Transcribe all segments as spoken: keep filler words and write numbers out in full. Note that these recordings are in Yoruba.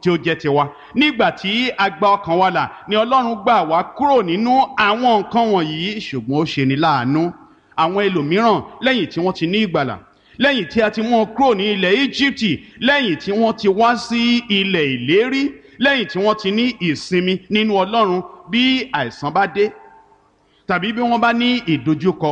tí ó jẹ́ tiwa. Nígbà tí a gba ọkàn wa là ni Ọlọ́run gbà wá kúrò nínú àwọn nǹkan wọ̀nyí. Ṣùgbọ́n ó ṣe ni láàánú, àwọn ẹlòmíràn lẹ́yìn tí wọ́n ti ní ìgbàlà, lẹ́yìn tí a ti mú wọn kúrò ní ilẹ̀ Íjíbítì, lẹ́yìn tí wọ́n ti wá sí ilẹ̀ ìlérí, lẹ́yìn tí wọ́n ti ní ìsinmi nínú Ọlọ́run, bí àìsàn bá dé tàbí bí wọ́n bá ní ìdojúkọ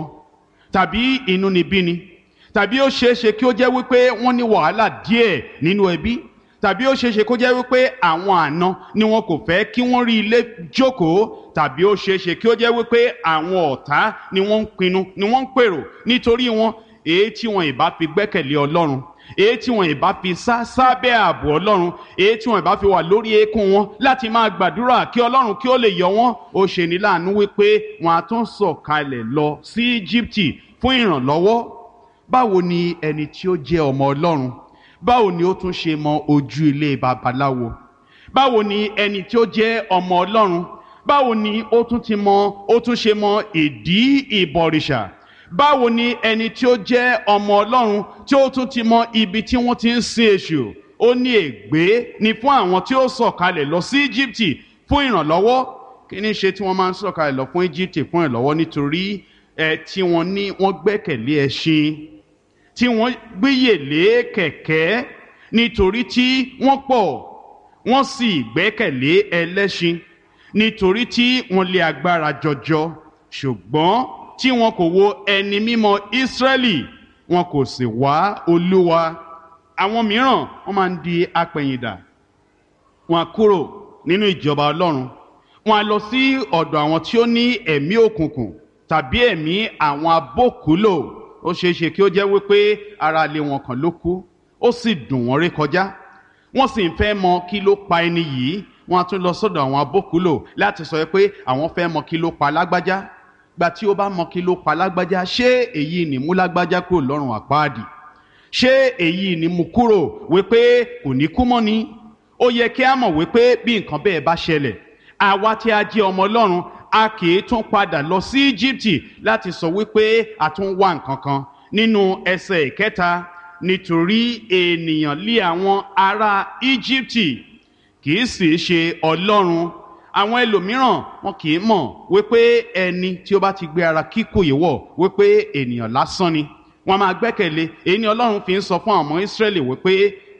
tàbí inúnibíni, tàbí ó ṣeéṣe kí ó jẹ́ wípé wọ́n ní wàhálà díẹ̀ nínú ẹbí, tàbí ó ṣeéṣe kó jẹ́ wípé àwọn àna ni wọn kò fẹ́ kí wọ́n rí ilé jókòó, tàbí ó ṣeéṣe kí ó jẹ́ wípé àwọn ọ̀tá ni wọ́n ń pinnu ni wọ́n ń pèrò nítorí wọn, èyí tí wọn ìbá fi gbẹ́kẹ̀lé Ọlọ́run, èyí tí wọn ìbá fi sá sábẹ́ ààbò Ọlọ́run, èyí tí wọn ìbá fi wà lórí eékún wọn láti máa gbàdúrà kí Ọlọ́run kí ó lè yọ wọn. Ó ṣe ní láàánú wípé wọn á tún sọ̀kalẹ̀ lọ sí Íjíbítì fún ìrànlọ́wọ́. Báwo ni ẹni tí ó jẹ́ ọmọ Ọlọ́run, báwo ni ó tún ṣe mọ ojú ilé babaláwo? Báwo ni ẹni tí ó jẹ́ ọmọ Ọlọ́run, báwo ni ó tún ti mọ ó tún ṣe mọ ìdí ìbọ̀rìṣà? Báwo ni ẹni tí ó jẹ́ ọmọ Ọlọ́run tí ó tún ti mọ ibi tí wọ́n ti ń sin èṣù? Ó ní ègbé ni fún àwọn tí ó sọ̀kalẹ̀ lọ sí Íjíbítì fún ìrànlọ́wọ́. Kí ni ṣe tí wọ́n máa ń sọ̀kalẹ̀ lọ fún Íjíbítì fún ìrànlọ́wọ́? Nítorí ẹ tí wọ́n ní wọ́n gbẹ́kẹ̀lé ẹṣin, tí wọ́n gbéyèlé kẹ̀kẹ́, nítorí tí wọ́n pọ̀, wọ́n sì gbẹ́kẹ̀lé ẹlẹ́ṣin, nítorí tí wọ́n lé agbára jọjọ. Ṣùgbọ́n tí wọn kò wo ẹni mímọ́ Ísírẹ́lì, wọn kò sì wá Olúwa. Àwọn mìíràn wọ́n máa ń di apẹ̀yìndà, wọn á kúrò nínú ìjọba Ọlọ́run, wọn á lọ sí ọ̀dọ̀ àwọn tí ó ní ẹ̀mí òkùnkùn tàbí ẹ̀mí àwọn abókùúlò. Ó ṣeé ṣe kí ó jẹ́ wípé ara ilé wọn kan ló kú, ó sì dùn wọ́n rékọjá, wọ́n sì ń fẹ́ mọ kí ló pa ẹni yìí. Wọ́n á tún lọ sọ́dọ̀ àwọn abókùúlò láti sọ pé àwọn fẹ́ mọ kí ló pa lágbájá. Gbà tí ó bá mọ kí ló pa lágbájá, ṣé èyí ni mú lágbájá kúrò lọ́rùn àpáàdì? Ṣé èyí ni mú kúrò wípé kò ní kú mọ́ ni? Ó yẹ kí a mọ̀ wípé bí nǹkan bẹ́ẹ̀ bá ṣẹlẹ̀, àwa tí a jẹ́ ọmọ Ọlọ́run, a kì í tún padà lọ sí Íjíbítì láti sọ wípé a tún wá nǹkan kan. Nínú ẹsẹ̀ ìkẹta, nítorí ènìyàn lé àwọn ará Íjíbítì, kì í sì ṣe Ọlọ́run. Àwọn ẹlòmíràn wọn kì í mọ̀ wípé ẹni tí ó bá ti gbé ara kíkù yìí wọ̀ wípé ènìyàn lásán ni wọ́n máa gbẹ́kẹ̀lé. Èyí ni Ọlọ́run fi ń sọ fún àwọn ọmọ Ísírẹ́lì wípé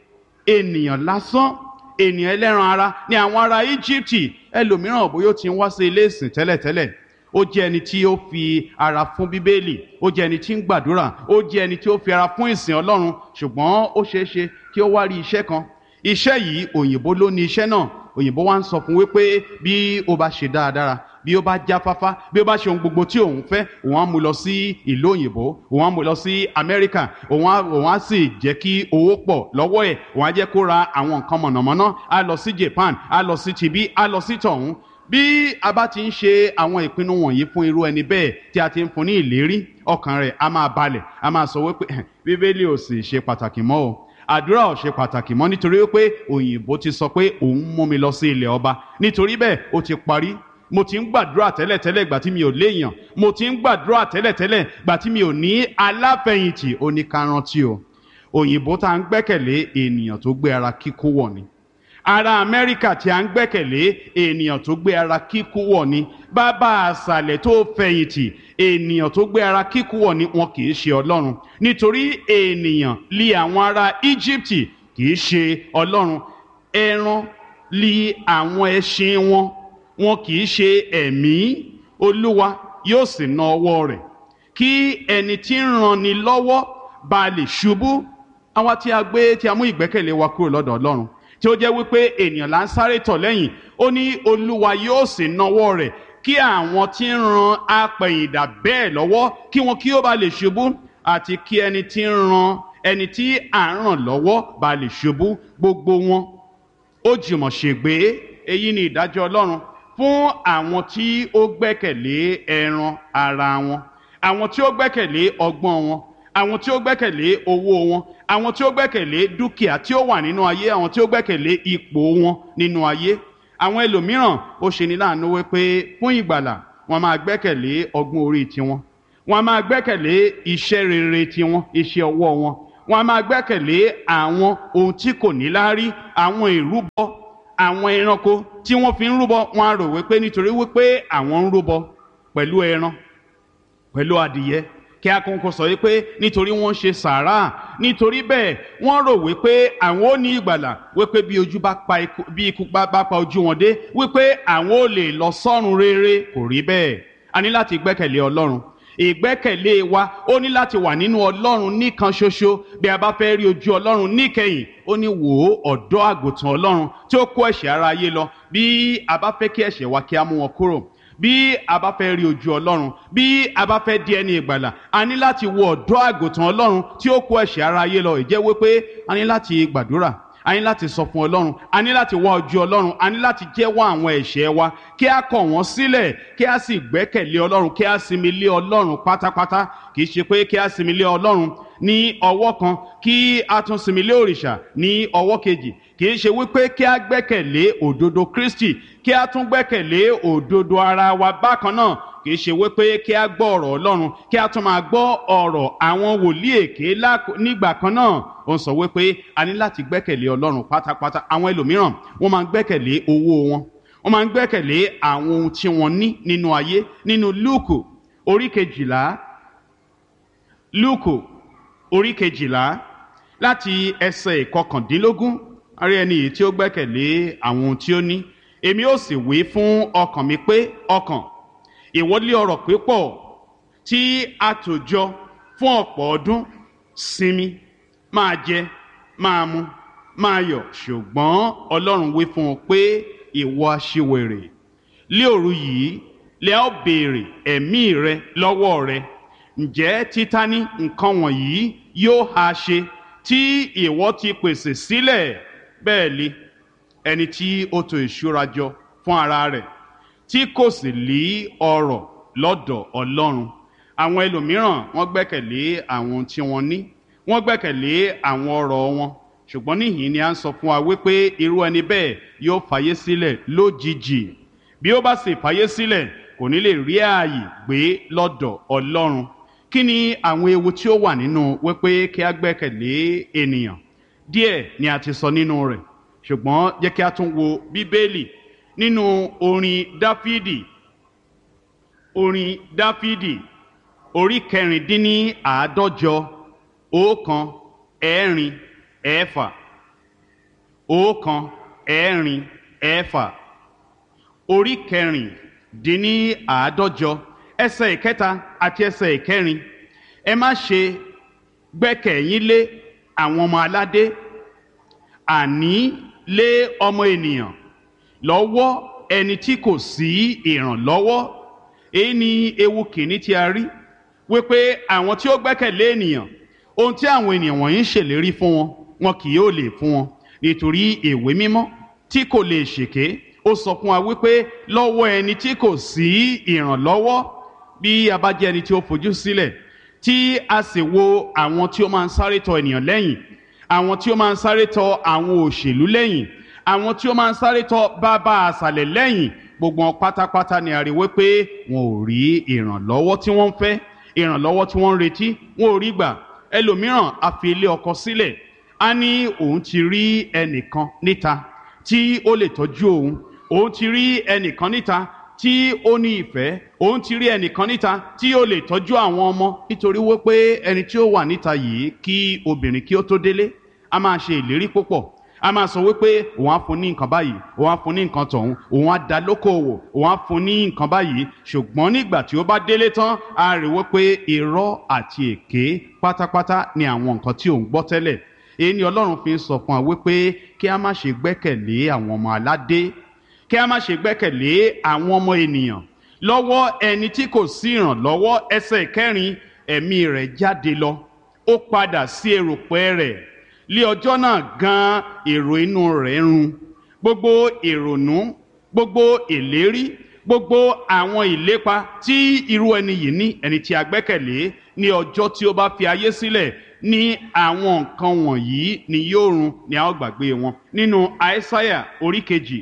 ènìyàn lásán, ènìyàn ẹlẹ́ran ara ni àwọn ará Íjíbítì. Ẹlòmíràn bóyá ó ti ń wá sí ilé ìsìn tẹ́lẹ̀tẹ́lẹ̀, ó jẹ́ ẹni tí ó fi ara fún Bíbélì, ó jẹ́ ẹni tí ń gbàdúrà, ó jẹ́ ẹni tí ó fi ara fún ìsìn Ọlọ́run, ṣùgbọ́n ó ṣeé ṣe kí ó wá rí iṣẹ́ kan. Iṣẹ́ yìí òyìnbó ló ní iṣẹ́ náà. Òyìnbó wá ń sọ fún wípé bí ó bá ṣe dáadáa, bí ó bá jáfáfá, bí ó bá ṣe ohun gbogbo tí òun fẹ́, òun á mú lọ sí ìlú òyìnbó, òun á mú lọ sí Amẹ́ríkà, òun á òun á sì jẹ́ kí owó pọ̀ lọ́wọ́ ẹ̀, òun á jẹ́ kó ra àwọn nǹkan mọ̀nàmọ́ná, á lọ sí Japan, á lọ sí tibí, á lọ sí tọ̀hún. Bí a bá ti ń ṣe àwọn ìpinnu wọ̀nyí fún irú ẹni bẹ́ẹ̀ tí a ti ń fún ní ìlérí, ọkàn rẹ̀ á máa balẹ̀, á máa sọ wípé Bíbélì ò sì ṣe pàtàkì mọ́ o, àdúrà ò ṣe pàtàkì mọ́, nítorí wípé òyìnbó ti sọ pé òun mú mi lọ sí ilẹ̀ ọba, nítorí bẹ́ẹ̀ ó ti parí. Mo ti ń gbàdúrà tẹ́lẹ̀tẹ́lẹ̀ gbà tí mi ò léèyàn, mo ti ń gbàdúrà tẹ́lẹ̀tẹ́lẹ̀ gbà tí mi ò ní aláfẹ̀yìntì. Ó ní ká rántí o, òyìnbó tá à ń gbẹ́kẹ̀lé ènìyàn tó gbé ara kíkó wọ̀ ni. Ará Amẹ́ríkà tí à ń gbẹ́kẹ̀lé ènìyàn tó gbé ara kíkó wọ̀ ni. Bàbá àṣàlẹ̀ tó fẹ̀yìntì ènìyàn tó gbé ara kíkó wọ̀ ni. Wọn kì í ṣe Ọlọ́run, nítorí ènìyàn lé àwọn ará Íjíbítì, kì í ṣe Ọlọ́run. Ẹran lé àwọn ẹṣin wọn, wọn kì í ṣe ẹ̀mí. Olúwa yóò sì na ọwọ́ rẹ̀ kí ẹni tí ń ranni lọ́wọ́ bá lè ṣubú. Àwa tí a gbé tí a mú ìgbẹ́kẹ̀lé wa kúrò lọ́dọ̀ Ọlọ́run, tí ó jẹ́ wípé ènìyàn là ń sáré tọ̀ lẹ́yìn, ó ní Olúwa yóò sì na ọwọ́ rẹ̀ kí àwọn tí ń ran apẹ̀yìndà bẹ́ẹ̀ lọ́wọ́ kí wọn kí ó bá lè ṣubú, àti kí ẹni tí ń ran ẹni tí à ń ràn lọ́wọ́ bá lè ṣubú. Gbogbo wọn ó jùmọ̀ ṣègbé. Èyí ni ìdájọ́ Ọlọ́run fún àwọn tí ó gbẹ́kẹ̀lé ẹran ara wọn, àwọn tí ó gbẹ́kẹ̀lé ọgbọ́n wọn, àwọn tí ó gbẹ́kẹ̀lé owó wọn, àwọn tí ó gbẹ́kẹ̀lé dúkìá tí ó wà nínú ayé, àwọn tí ó gbẹ́kẹ̀lé ipò wọn nínú ayé. Àwọn ẹlòmíràn ó ṣe ní láàánú wípé fún ìgbàlà wọn máa gbẹ́kẹ̀lé ọgbọ́n orí tiwọn, wọn máa gbẹ́kẹ̀lé iṣẹ́ rere tiwọn, iṣẹ́ ọwọ́ wọn, wọn máa gbẹ́kẹ̀lé àwọn ohun tí kò ní láárí, àwọn ìrúbọ àwọn ẹranko tí wọ́n fi ń rúbọ wọn á rò wípé nítorí wípé àwọn ń rúbọ pẹ̀lú ẹran pẹ̀lú adìyẹ kí akókò sọ wípé nítorí wọ́n ń ṣe sàárà nítorí bẹ́ẹ̀ wọ́n rò wípé àwọn ò ní ìgbàlà wípé bí ojú bá pa ikú bí ikú bá pa ojú wọn dé wípé àwọn ò lè lọ sọ́run rere. Kò rí bẹ́ẹ̀. A ní láti gbẹ́kẹ̀lé Ọlọ́run. Ìgbẹ́kẹ̀lé wa ó ní láti wà nínú Ọlọ́run nìkan ṣoṣo. Bí a bá fẹ́ rí ojú Ọlọ́run níkẹyìn, ó ní wò ó ọ̀dọ́ àgùntàn Ọlọ́run tí ó kó ẹ̀ṣẹ̀ ara ayé lọ. Bí a bá fẹ́ kí ẹ̀ṣẹ̀ wa kí a mú wọn kúrò, bí a bá fẹ́ rí ojú Ọlọ́run, bí a bá fẹ́ di ẹni ìgbàlà, a ní láti wo ọ̀dọ́ àgùntàn Ọlọ́run tí ó kó ẹ̀ṣẹ̀ ara ayé lọ. Ìjẹ́ wípé a ní láti gbàdúrà, a ní láti sọ fún Ọlọ́run, a ní láti wá ojú Ọlọ́run, a ní láti jẹ́wọ́ àwọn ẹ̀ṣẹ̀ wa kí a kọ̀ wọ́n sílẹ̀, kí a sì gbẹ́kẹ̀lé Ọlọ́run, kí a sinmi lé Ọlọ́run pátápátá. Kì í ṣe pé kí a sinmi lé Ọlọ́run ní ọwọ́ kan kí a tún sinmi lé òrìṣà ní ọwọ́ kejì. Kì í ṣe wípé kí a gbẹ́kẹ̀lé òdodo Kristi kí a tún gbẹ́kẹ̀lé òdodo ara wa bákan náà. Kì í ṣe wípé kí a gbọ́ ọ̀rọ̀ Ọlọ́run kí a tún máa gbọ́ ọ̀rọ̀ àwọn wòlíì èké nígbà kan náà. Ó ń sọ wípé a ní láti gbẹ́kẹ̀lé Ọlọ́run pátápátá. Àwọn ẹlòmíràn wọ́n máa ń gbẹ́kẹ̀lé owó wọn, wọ́n máa ń gbẹ́kẹ̀lé àwọn ohun tí wọ́n ní nínú ayé. Nínú Lúùkù orí kejìlá Lúùkù orí kejìlá láti ẹsẹ̀ ìkọkàndínlógún, a rí ẹni yìí tí ó gbẹ́kẹ̀lé àwọn ohun tí ó ní. Èmi ó sì wí fún ọkàn mi pé ọkàn, ìwọ lé ọrọ̀ pípọ̀ tí a tò jọ fún ọ̀pọ̀ ọdún, sinmi, máa jẹ, máa mu, máa yọ̀. Ṣùgbọ́n Ọlọ́run wí fún un pé ìwọ aṣiwèrè, lé òru yìí lẹ ó béèrè ẹ̀mí rẹ lọ́wọ́ rẹ. Ǹjẹ́ títa ní nǹkan wọ̀nyí yóò ha ṣe tí ìwọ ti pèsè sílẹ̀? Bẹ́ẹ̀ li ẹni tí ó tò ìṣúra jọ fún ara rẹ̀ tí kò sì lí ọrọ̀ lọ́dọ̀ Ọlọ́run. Àwọn ẹlòmíràn wọ́n gbẹ́kẹ̀lé àwọn tí wọ́n ní, wọ́n gbẹ́kẹ̀lé àwọn ọrọ̀ wọn. Ṣùgbọ́n níhìn ni a ń sọ fún wa wípé irú ẹni bẹ́ẹ̀ yóò fàyè sílẹ̀ lójijì. Bí ó bá sì fàyè sílẹ̀, kò ní lè rí ààyè gbé lọ́dọ̀ Ọlọ́run. Kí ni àwọn ewu tí ó wà nínú wípé kí a gbẹ́kẹ̀lé ènìyàn? Díẹ̀ ni a ti sọ nínú rẹ̀, ṣùgbọ́n jẹ́ kí a tún wo Bíbélì nínú orin Dáfídì, orin Dáfídì orí kẹrìndínní àádọ́jọ ọ̀kan ẹ̀rin ẹ̀fà, ọ̀kan ẹ̀rin ẹ̀fà, orí kẹrìndínní àádọ́jọ ẹsẹ̀ ìkẹta àti ẹsẹ̀ ìkẹrin. Ẹ má ṣe gbẹ́kẹ̀yín lé àwọn ọmọ aládé, àní lé ọmọ ènìyàn lọ́wọ́ ẹni tí kò sí ìrànlọ́wọ́. Èyí ni ewu kìíní tí a rí, wípé àwọn tí ó gbẹ́kẹ̀lé ènìyàn, ohun tí àwọn ènìyàn wọ̀nyí ń ṣèlérí fún wọn, wọn kì yóò lè fún wọn. Nítorí ìwé mímọ́ tí kò lè ṣèké, ó sọ fún wa wípé lọ́wọ́ ẹni tí kò sí ìrànlọ́wọ́. Bí a bá jẹ́ ẹni tí ó fojú sílẹ̀, tí a sì wo àwọn tí ó máa ń sáré tọ ènìyàn lẹ́yìn, àwọn tí ó máa ń sáré tọ àwọn òṣèlú lẹ́yìn, àwọn tí ó máa ń sáré tọ bàbá àṣàlẹ̀ lẹ́yìn, gbogbo wọn pátápátá ni a rí wípé wọn ò rí ìrànlọ́wọ́ tí wọ́n ń fẹ́, ìrànlọ́wọ́ tí wọ́n ń retí, wọn ò rí gbà. Ẹlòmíràn a fi ilé ọkọ sílẹ̀, a ní òun ti rí ẹnìkan níta tí ó lè tọ́jú òun, òun ti rí ẹnìkan níta tí ó ní ìfẹ́, òun ti rí ẹnìkan níta tí ó lè tọ́jú àwọn ọmọ. Nítorí wípé ẹni tí ó wà níta yìí kí obìnrin kí ó tó délé, a máa ṣe ìlérí púpọ̀, a máa sọ wípé òun á fún ní nǹkan báyìí, òun á fún ní nǹkan tọ̀hún, òun á dá lókòwò, òun á fún ní nǹkan báyìí. Ṣùgbọ́n nígbà tí ó bá délé tán, a rí wípé irọ́ àti èké pátápátá ni àwọn nǹkan tí òun gbọ́ tẹ́lẹ̀. Èyí ni Ọlọ́run fi ń sọ fún wa wípé kí a má ṣe gbẹ́kẹ̀lé àwọn ọmọ aládé, kí a má ṣe gbẹ́kẹ̀lé àwọn ọmọ ènìyàn lọ́wọ́ ẹni tí kò sí ìrànlọ́wọ́. Ẹsẹ̀ kẹrin, ẹ̀mí rẹ̀ jáde lọ, ó padà sí erùpẹ̀ rẹ̀. Lé ọjọ́ náà gan èrò inú rẹ̀ run, gbogbo ìrònú, gbogbo ìlérí, gbogbo àwọn ìlépa tí irú ẹni yìí ní, ẹni tí a gbẹ́kẹ̀lé, ní ọjọ́ tí ó bá fi ayé sílẹ̀, ní àwọn nǹkan wọ̀nyí ni yóò run, ni a ó gbàgbé wọn. Nínú Àìsáyà orí kejì,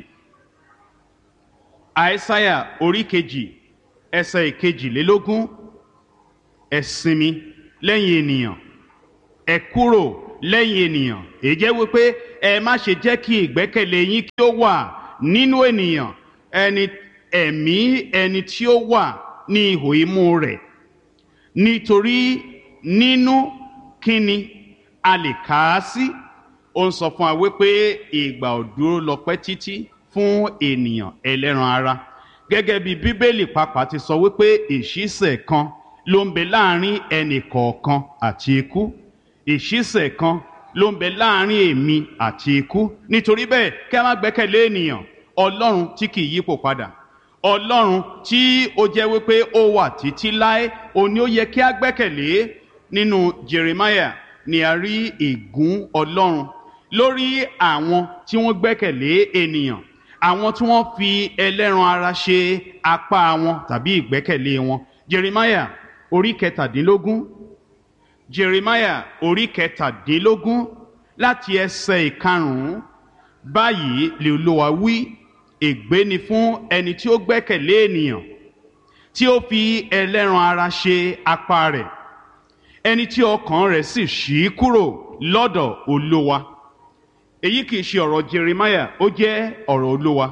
Àìsáyà orí kejì ẹsẹ̀ ìkejìlélógún, ẹ sinmi lẹ́yìn ènìyàn, ẹ kúrò lẹ́yìn ènìyàn. Èyí jẹ́ wípé ẹ má ṣe jẹ́ kí ìgbẹ́kẹ̀lé yín kí ó wà nínú ènìyàn, ẹni ẹ̀mí ẹni tí ó wà ní ihò imú rẹ̀, nítorí nínú kíni a lè kà á sí. Ó ń sọ fún wa wípé ìgbà ò dúró lọ pẹ́ títí fún ènìyàn ẹlẹ́ran ara, gẹ́gẹ́ bí Bíbélì pàápàá ti sọ wípé ìṣísẹ̀ kan ló ń bẹ láàrin ẹnì kọ̀ọ̀kan àti ikú. Ìṣísẹ̀ kan ló ń bẹ láàrin èmi àti ikú. Nítorí bẹ́ẹ̀ kí a má gbẹ́kẹ̀lé ènìyàn, Ọlọ́run tí kì í yípo padà, Ọlọ́run tí ó jẹ́ wípé ó wà títí láé, òun ni ó yẹ kí a gbẹ́kẹ̀lé. Nínú Jeremiah ni a rí ègún Ọlọ́run lórí àwọn tí wọ́n gbẹ́kẹ̀lé ènìyàn, àwọn tí wọ́n fi ẹlẹ́ran ara ṣe apá wọn tàbí ìgbẹ́kẹ̀lé wọn. Jeremiah orí kẹtàdínlógún, Jeremiah orí kẹtàdínlógún láti ẹsẹ̀ ìkarùn-ún. Báyìí lè Olúwa wí, ègbé ni fún ẹni tí ó gbẹ́kẹ̀lé ènìyàn, tí ó fi ẹlẹ́ran ara ṣe apá rẹ̀, ẹni tí ọkàn rẹ̀ sì ṣí kúrò lọ́dọ̀ Olúwa. Èyí kìí ṣe ọ̀rọ̀ Jeremiah, ó jẹ́ ọ̀rọ̀ Olúwa.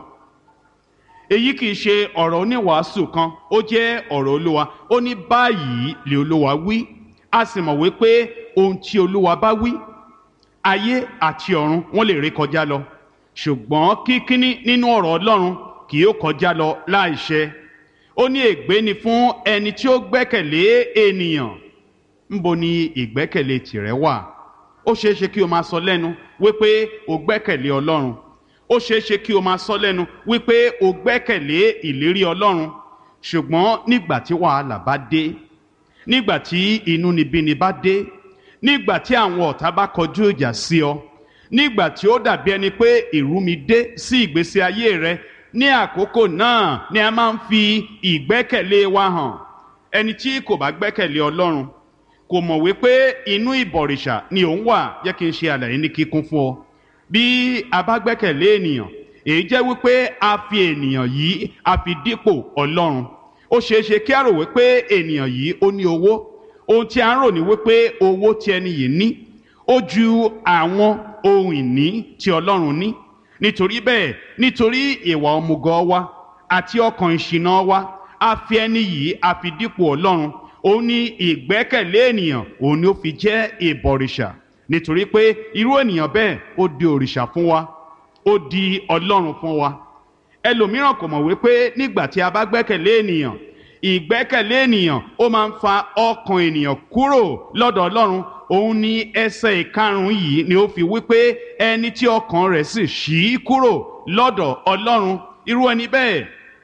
Èyí kìí ṣe ọ̀rọ̀ oníwàásù kan, ó jẹ́ ọ̀rọ̀ Olúwa. Ó ní báyìí lè Olúwa wí. A sì mọ̀ wípé ohun tí Olúwa bá wí, ayé àti ọ̀run wọ́n lè ré kọjá lọ, ṣùgbọ́n kíkíní nínú ọ̀rọ̀ Ọlọ́run kì yóò kọjá lọ láìṣẹ. Ó ní ègbé ni fún ẹni tí ó gbẹ́kẹ̀lé ènìyàn. Ńbo ni ìgbẹ́kẹ̀lé tìrẹ wà? Ó ṣeé ṣe kí o máa sọ lẹ́nu wípé o gbẹ́kẹ̀lé Ọlọ́run. Ó ṣeé ṣe kí o máa sọ lẹ́nu wípé o gbẹ́kẹ̀lé ìlérí Ọlọ́run. Ṣùgbọ́n nígbà tí wàhálà bá dé, nígbà tí inúnibíni bá dé, nígbà tí àwọn ọ̀tá bá kọjú ìjà sí ọ, nígbà tí ó dàbí ẹni pé ìrúmi dé sí ìgbésí ayé rẹ, ní àkókò náà ni a máa ń fi ìgbẹ́kẹ̀lé wa hàn. Ẹni tí kò bá gbẹ́kẹ̀lé Ọlọ́run kò mọ̀ wípé inú ìbọ̀rìṣà ni òun wà. Jẹ́ kí n ṣe àlàyé ní kíkún fún ọ. Bí a bá gbẹ́kẹ̀lé ènìyàn, èyí jẹ́ wípé a fi ènìyàn yìí a fi dípò Ọlọ́run. Ó ṣeé ṣe kí a rò wípé ènìyàn yìí ó ní owó. Ohun tí a ń rò ní wípé owó tí ẹni yìí ní ó ju àwọn ohun ìní tí Ọlọ́run ní. Nítorí bẹ́ẹ̀, nítorí ìwà òmùgọ̀ wa àti ọkàn ìṣìnà wa, a fi ẹni yìí a fi dípò Ọlọ́run. Òun ní ìgbẹ́kẹ̀lé ènìyàn, òun ni ó fi jẹ́ ìbọ̀rìṣà. Nítorí pé irú ènìyàn bẹ́ẹ̀ ó di òrìṣà fún wa, ó di Ọlọ́run fún wa. Ẹlòmíràn kò mọ̀ wípé nígbà tí a bá gbẹ́kẹ̀lé ènìyàn, ìgbẹ́kẹ̀lé ènìyàn ó máa ń fa ọkàn ènìyàn kúrò lọ́dọ̀ Ọlọ́run. Òun ní ẹsẹ̀ ìkarùn-ún yìí ni ó fi wípé ẹni tí ọkàn rẹ̀ sì ṣí kúrò lọ́dọ̀ Ọlọ́run, irú ẹni bẹ́ẹ̀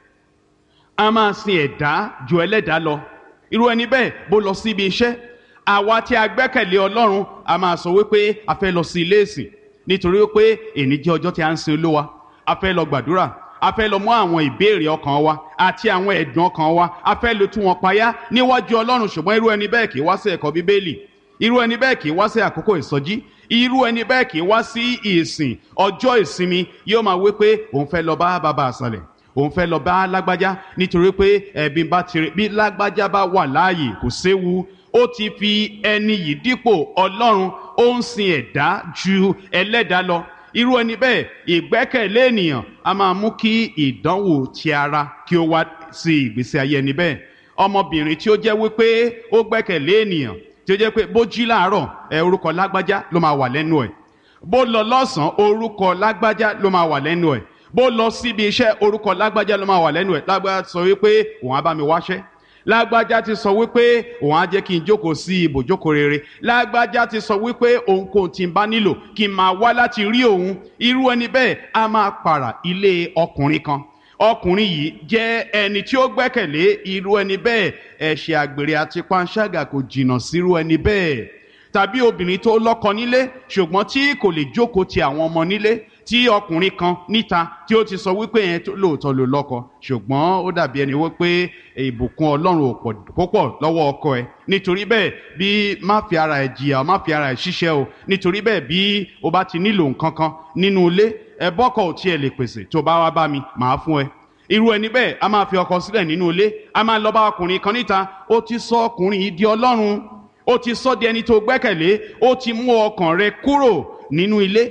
a máa sin ẹ̀dá ju ẹlẹ́dàá lọ. Irú ẹni bẹ́ẹ̀ bó lọ sí ibi iṣẹ́, àwa tí a gbẹ́kẹ̀lé Ọlọ́run a máa sọ wípé a fẹ́ lọ sí ilé ìsìn, nítorí wípé èní jẹ́ ọjọ́ tí a ń sin Olúwa. A fẹ́ lọ gbàdúrà, a fẹ́ lọ mú àwọn ìbéèrè ọkàn wa àti àwọn ẹ̀dùn ọkàn wa, a fẹ́ lọ tú wọn payá níwájú Ọlọ́run. Ṣùgbọ́n irú ẹni bẹ́ẹ̀ kì í wá sí ẹ̀kọ́ Bíbélì, irú ẹni bẹ́ẹ̀ kì í wá sí àkókò ìsọjí, irú ẹni bẹ́ẹ̀ kì í wá sí ìsìn ọjọ́ ìsinmi. Yóò máa wí pé òun fẹ́ lọ bá bàbá àṣàlẹ̀, òun fẹ́ lọ bá lágbájá, nítorí pé ẹ̀bí bá tirẹ̀ bí lágbájá bá wà láàyè kò séwu. Ó ti fi ẹni yìí dípò Ọlọ́run, ó ń sin ẹ̀dá ju ẹlẹ́dàá lọ. Irú ẹni bẹ́ẹ̀, ìgbẹ́kẹ̀lé ènìyàn a máa mú kí ìdánwò ti ara kí ó wá sí ìgbésí ayé ẹni bẹ́ẹ̀. Ọmọbìnrin tí ó jẹ́ wípé ó gbẹ́kẹ̀lé ènìyàn, tí ó jẹ́ pé bó jí láàárọ̀ ẹ orúkọ lágbájá ló máa wà lẹ́nu ẹ̀, bó lọ lọ́sàn-án orúkọ lágbájá ló máa wà lẹ́nu ẹ̀, bó lọ síbi iṣẹ́ orúkọ lágbájá ló máa wà lẹ́nu ẹ̀. Lágbájá sọ wípé òun á bá mi wáṣẹ́, lágbájá ti sọ wípé òun á jẹ́ kí n jókòó sí ibùjókòó rere, lágbájá ti sọ wípé ohunkóhun tí n bá nílò kí n máa wá láti rí òun. Irú ẹni bẹ́ẹ̀ a máa pààrà ilé ọkùnrin kan. Ọkùnrin yìí jẹ́ ẹni tí ó gbẹ́kẹ̀lé irú ẹni bẹ́ẹ̀. Ẹ̀ṣẹ̀ àgbèrè àti panṣágà kò jìnnà sírú ẹni bẹ́ẹ̀. Tàbí obìnrin tó lọ́kọ nílé ṣùgbọ́n tí kò lè jókòó ti àwọn ọmọ nílé, tí ọkùnrin kan níta tí ó ti sọ wípé yẹn lóòótọ́ ló lọ́kọ, ṣùgbọ́n ó dàbí ẹni wípé ìbùkún Ọlọ́run ò pọ̀ lọ́wọ́ ọkọ ẹ̀. Nítorí bẹ́ẹ̀ bí má fi ara ẹ̀ jìyà, má fi ara ẹ̀ ṣiṣẹ́ o. Nítorí bẹ́ẹ̀ bí o bá ti nílò nǹkan kan nínú ilé, ẹ bọ́kọ̀ ò tiẹ̀ lè pèsè, tó bá wá bá mi màá fún ẹ. Irú ẹni bẹ́ẹ̀ a máa fi ọkọ sílẹ̀ nínú ilé, a máa lọ bá ọkùnrin kan níta. Ó ti sọ ọkùnrin yìí di Ọlọ́run, ó ti sọ di ẹni tó gbẹ́kẹ̀lé, ó ti mú ọkàn rẹ kúrò nínú ilé,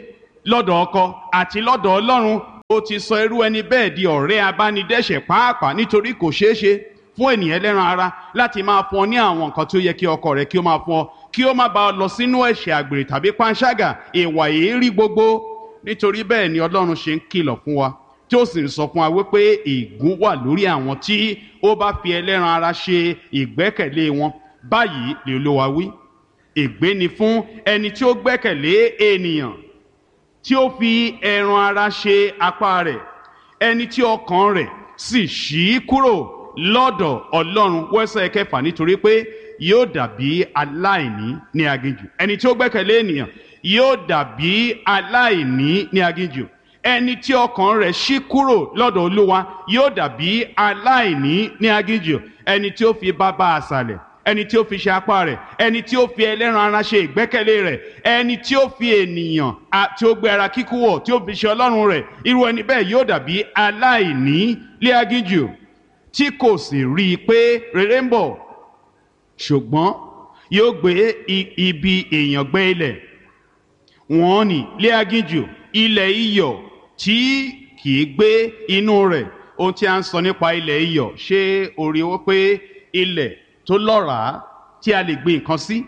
lọ́dọ̀ ọkọ àti lọ́dọ̀ Ọlọ́run, ó ti sọ irú ẹni bẹ́ẹ̀ di ọ̀rẹ́ abánidẹ́ṣẹ̀ pàápàá, nítorí kò ṣeé ṣe fún ènìyàn ẹlẹ́ran ara láti máa fún ọ ní àwọn nǹkan tó yẹ kí ọkọ rẹ kí ó máa fún ọ, kí ó má bàa lọ sínú ẹ̀ṣẹ̀ àgbèrè tàbí panṣágà, ìwà èérí gbogbo. Nítorí bẹ́ẹ̀ ni Ọlọ́run ṣe ń kìlọ̀ fún wa, tí ó sì ń sọ fún wa wípé ègún wà lórí àwọn tí ó bá fi ẹlẹ́ran ara ṣe ìgbẹ́kẹ̀lé wọn. Báyìí lè Olúwa wí, ègbé ni fún ẹni tí ó gbẹ́kẹ̀lé ènìyàn, tí ó fi ẹran ara ṣe apá rẹ̀, ẹni tí ọkàn rẹ̀ sì ṣí kúrò lọ́dọ̀ Ọlọ́run. Wẹ́sẹ̀ kẹfà, nítorí pé yóò dàbí aláìní ní aginjù. Ẹni tí ó gbẹ́kẹ̀lé ènìyàn yóò dàbí aláìní ní aginjù. Ẹni tí ọkàn rẹ̀ ṣí kúrò lọ́dọ̀ Olúwa yóò dàbí aláìní ní aginjù. Ẹni tí ó fi bàbá àsàlẹ̀, ẹni tí ó fi ṣe apá rẹ̀, ẹni tí ó fi ẹlẹ́ran ara ṣe ìgbẹ́kẹ̀lé rẹ̀, ẹni tí ó fi ènìyàn tí ó gbé ara kíkú wọ̀ tí ó fi ṣe Ọlọ́run rẹ̀, irú ẹni bẹ́ẹ̀ yóò dàbí aláìní ní aginjù, tí kò sì rí i pé rere ń bọ̀, ṣùgbọ́n yóò gbé ibi èèyàn gbé ilẹ̀ wọ́n ní lé aginjù, ilẹ̀ iyọ̀ tí kìí gbé inú rẹ̀. Ohun tí a ń sọ nípa ilẹ̀ iyọ̀, ṣé o rí wọ́n pé ilẹ̀ tó lọ́ràá tí a lè gbin nǹkan sí,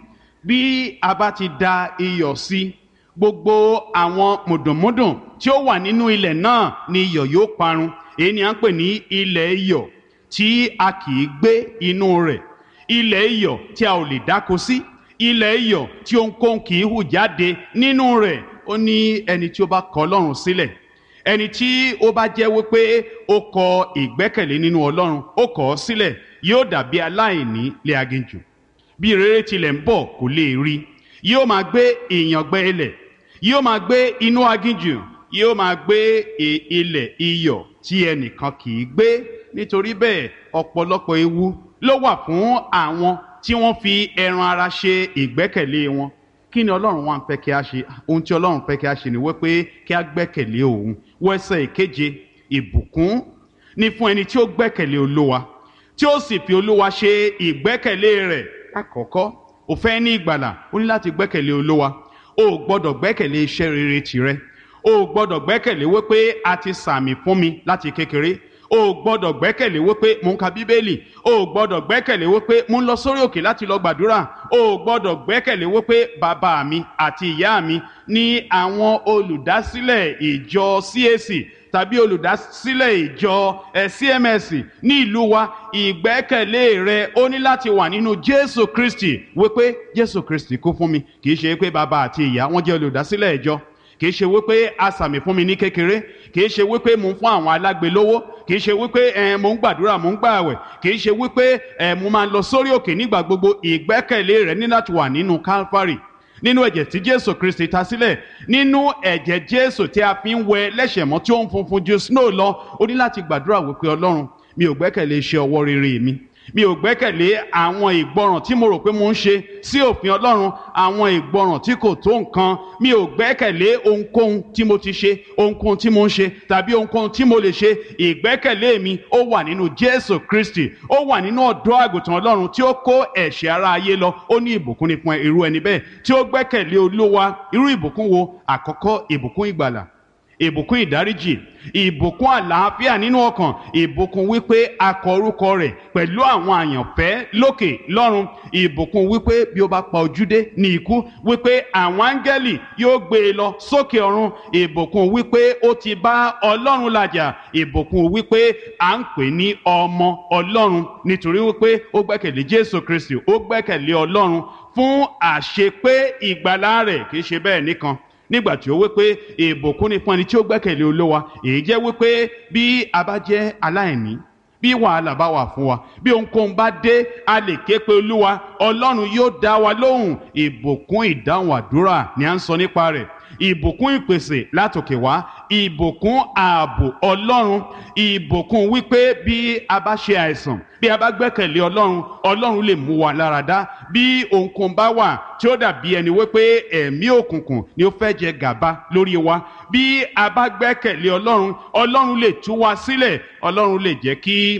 bí a bá ti da iyọ̀ sí, gbogbo àwọn mùdùnmúdùn tí ó wà nínú ilẹ̀ náà ni iyọ̀ yóò parun. Èyí ni a ń pè ní ilẹ̀ iyọ̀ tí a kìí gbé inú rẹ̀, ilẹ̀ iyọ̀ tí a ò lè dáko sí, ilẹ̀ iyọ̀ tí ohunkóhun kìí hù jáde nínú rẹ̀. Ó ní ẹni tí ó bá kọ̀ Ọlọ́run sílẹ̀, ẹni tí ó bá jẹ́ wípé ó kọ ìgbẹ́kẹ̀lé nínú Ọlọ́run, ó kọ̀ ọ́ sílẹ̀, yóò dàbí aláìní lé aginjù. Bí rere tilẹ̀ ń bọ̀ kò lè rí, yóò máa gbé ìyàngbẹ ilẹ̀, yóò máa gbé inú aginjù, yóò máa gbé ilẹ̀ iyọ̀ tí ẹnìkan kìí gbé. Nítorí bẹ́ẹ̀ ọ̀pọ̀lọpọ̀ ewu ló wà fún àwọn tí wọ́n fi ẹran ara ṣe ìgbẹ́kẹ̀lé wọn. Kí ni Ọlọ́run wá ń fẹ́ kí a ṣe? Ohun tí Ọlọ́run fẹ́ kí a ṣe ni wípé kí a gbẹ́kẹ̀lé òun. Wẹ́sẹ̀ ìkeje, ìbùkún ni fún ẹni tí ó gbẹ́kẹ̀lé Olúwa, tí ó sì fi Olúwa ṣe ìgbẹ́kẹ̀lé rẹ̀. Àkọ́kọ́, o fẹ́ ní ìgbàlà, o ní láti gbẹ́kẹ̀lé Olúwa. O ò gbọ́dọ̀ gbẹ́kẹ̀lé iṣẹ́ rere tìrẹ. O ò gbọ́dọ̀ gbẹ́kẹ̀lé wípé a ti sàmì fún mi láti kékeré. O ò gbọ́dọ̀ gbẹ́kẹ̀lé wípé mo ń ka Bíbélì. O ò gbọ́dọ̀ gbẹ́kẹ̀lé wípé mo ń lọ sórí òkè láti lọ gbàdúrà. O ò gbọ́dọ̀ gbẹ́kẹ̀lé wípé bàbá mi àti ìyá mi ní àwọn olùdásílẹ̀ ìjọ C A C tàbí olùdásílẹ̀ ìjọ C M S ní ìlú wa. Ìgbẹ́kẹ̀lé rẹ ó ní láti wà nínú Jésù Kristi, wípé Jésù Kristi kú fún mi. Kì í ṣe pé bàbá àti ìyá wọn jẹ́ olùdásílẹ̀ ìjọ, kì í ṣe wípé a sàmì fún mi ní kékeré, kì í ṣe wípé mo ń fún àwọn alágbe lówó, kì í ṣe wípé ẹ mo ń gbàdúrà, mo ń gbààwẹ̀, kì í ṣe wípé ẹ mo máa ń lọ sórí òkè nígbà gbogbo. Ìgbẹ́kẹ̀lé rẹ ní láti wà nínú Calvary, nínú ẹ̀jẹ̀ tí Jésù Kristi ta sílẹ̀, nínú ẹ̀jẹ̀ Jésù tí a fi ń wẹ lẹ́ṣẹ̀ mọ́ tí ó ń funfun ju snow lọ. O ní láti gbàdúrà wípé Ọlọ́run, mi ò gbẹ́kẹ̀lé iṣẹ́ ọwọ́ rere mi, mi ò gbẹ́kẹ̀lé àwọn ìgbọràn tí mo rò pé mo ń ṣe sí òfin Ọlọ́run, àwọn ìgbọràn tí kò tó nǹkan. Mi ò gbẹ́kẹ̀lé ohunkóhun tí mo ti ṣe, ohunkóhun tí mo ń ṣe tàbí ohunkóhun tí mo lè ṣe. Ìgbẹ́kẹ̀lé mi ó wà nínú Jésù Kristi, ó wà nínú ọ̀dọ́ àgùntàn Ọlọ́run tí ó kó ẹ̀ṣẹ̀ ara ayé lọ. Ó ní ìbùkún ni fún irú ẹni bẹ́ẹ̀ tí ó gbẹ́kẹ̀lé Olúwa. Irú ìbùkún wo? Àkọ́kọ́, ìbùkún ìgbàlà, ìbùkún ìdáríjì, ìbùkún àlàáfíà nínú ọkàn, ìbùkún wípé a kọ orúkọ rẹ̀ pẹ̀lú àwọn àyànfẹ́ lókè lọ́run, ìbùkún wípé bí ó bá pa ojú dé ní ikú, wípé àwọn áńgẹ́lì yóò gbé e lọ sókè ọ̀run, ìbùkún wípé ó ti bá Ọlọ́run làjà, ìbùkún wípé à ń pè ní ọmọ Ọlọ́run nítorí wípé ó gbẹ́kẹ̀lé Jésù Kristi, ó gbẹ́kẹ̀lé Ọlọ́run fún àṣepé ìgbàlà rẹ̀. Kì í ṣe bẹ́ẹ̀ nìkan, nígbà tí ó wípé ìbùkún ni fún ẹni tí ó gbẹ́kẹ̀lé Olúwa. Èyí jẹ́ wípé bí a bá jẹ́ aláìní, bí wàhálà bá wà fún wa, bí ohunkóhun bá dé, a lè ké pe Olúwa, Ọlọ́run yóò dá wa lóhùn. Ìbùkún ìdáhùn àdúrà ni à ń sọ nípa rẹ̀. Ìbùkún ìpèsè látòkè wá, ìbùkún ààbò Ọlọ́run, ìbùkún wípé bí a bá ṣe àìsàn, bí a bá gbẹ́kẹ̀lé Ọlọ́run, Ọlọ́run lè mú wa lára dá. Bí ohunkóhun bá wà tí ó dàbí ẹni wípé ẹ̀mí òkùnkùn ni ó fẹ́ jẹ gàba lórí wa, bí a bá gbẹ́kẹ̀lé Ọlọ́run, Ọlọ́run lè tú wa sílẹ̀. Ọlọ́run lè jẹ́ kí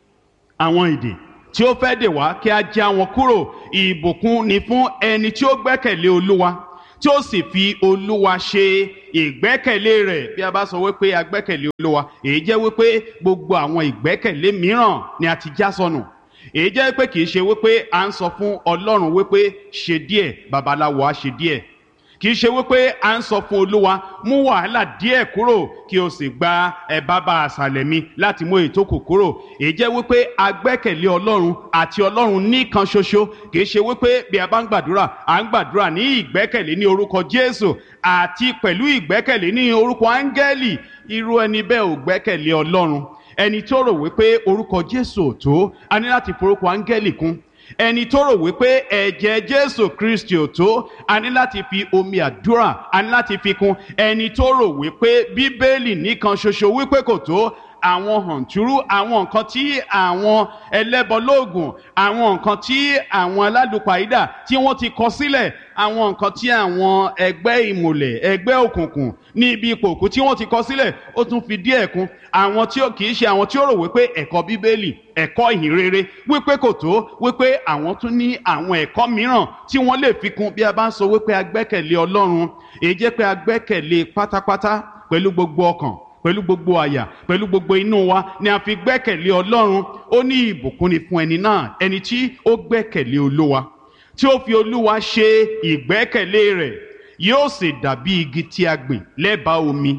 àwọn ìdè tí ó fẹ́ dè wá kí a já wọn kúrò. Ìbùkún ni fún ẹni tí ó gbẹ́kẹ̀lé Olúwa, tí ó sì fi Olúwa ṣe ìgbẹ́kẹ̀lé rẹ̀. Bí a bá sọ wípé a gbẹ́kẹ̀lé Olúwa, èyí jẹ́ wípé gbogbo àwọn ìgbẹ́kẹ̀lé mìíràn ni a ti já sọnù. Èyí jẹ́ pé kì í ṣe wípé à ń sọ fún Ọlọ́run wípé ṣe díẹ̀, babaláwo á ṣe díẹ̀. Kì í ṣe wípé à ń sọ fún Olúwa mú wàhálà díẹ̀ kúrò kí o sì gba ẹ bàbá àṣàlẹ̀ mi láti mú ètò kù kúrò. Èyí jẹ́ wípé a gbẹ́kẹ̀lé Ọlọ́run àti Ọlọ́run nìkan ṣoṣo. Kì í ṣe wípé bí a bá ń gbàdúrà à ń gbàdúrà ní ìgbẹ́kẹ̀lé ní orúkọ Jésù àti pẹ̀lú ìgbẹ́kẹ̀lé ní orúkọ áńgẹ́lì. Irú ẹni bẹ́ẹ̀ ò gbẹ́kẹ̀lé Ọlọ́run. Ẹni tó rò wípé orúkọ Jésù ò tó, a ní láti forúkọ áńgẹ́lì kún. Ẹni tó rò wípé ẹ̀jẹ̀ Jésù Kristi ò tó, a ní láti fi omi àdúrà, a ní láti fi kún. Ẹni tó rò wípé Bíbélì nìkan ṣoṣo wípé kò tó, àwọn hàntúrú, àwọn nǹkan tí àwọn ẹlẹ́bọlóògùn, àwọn nǹkan tí àwọn alálùpàídà tí wọ́n ti kọ sílẹ̀, àwọn nǹkan tí àwọn ẹgbẹ́ ìmùlẹ̀, ẹgbẹ́ òkùnkùn ní ibi ipò òkú tí wọ́n ti kọ sílẹ̀, ó tún fi díẹ̀ kún. Àwọn tí ó kì í ṣe àwọn tí ó rò wípé ẹ̀kọ́ Bíbélì, ẹ̀kọ́ ìhìnrere wípé kò tó, wípé àwọn tún ní àwọn ẹ̀kọ́ mìíràn tí wọ́n lè fi kún. Bí a bá ń sọ wípé a gbẹ́kẹ̀lé Ọlọ́run, èyí jẹ́ pé a gbẹ́kẹ̀lé pátápátá pẹ̀lú gbogbo ọkàn, pẹ̀lú gbogbo àyà, pẹ̀lú gbogbo inú wa ni a fi gbẹ́kẹ̀lé Ọlọ́run. Ó ní ìbùkún ni fún ẹni náà, ẹni tí ó gbẹ́kẹ̀lé Olúwa, tí ó fi Olúwa ṣe ìgbẹ́kẹ̀lé rẹ̀. Yóò sì dàbí igi tí a gbìn lẹ́bàá omi,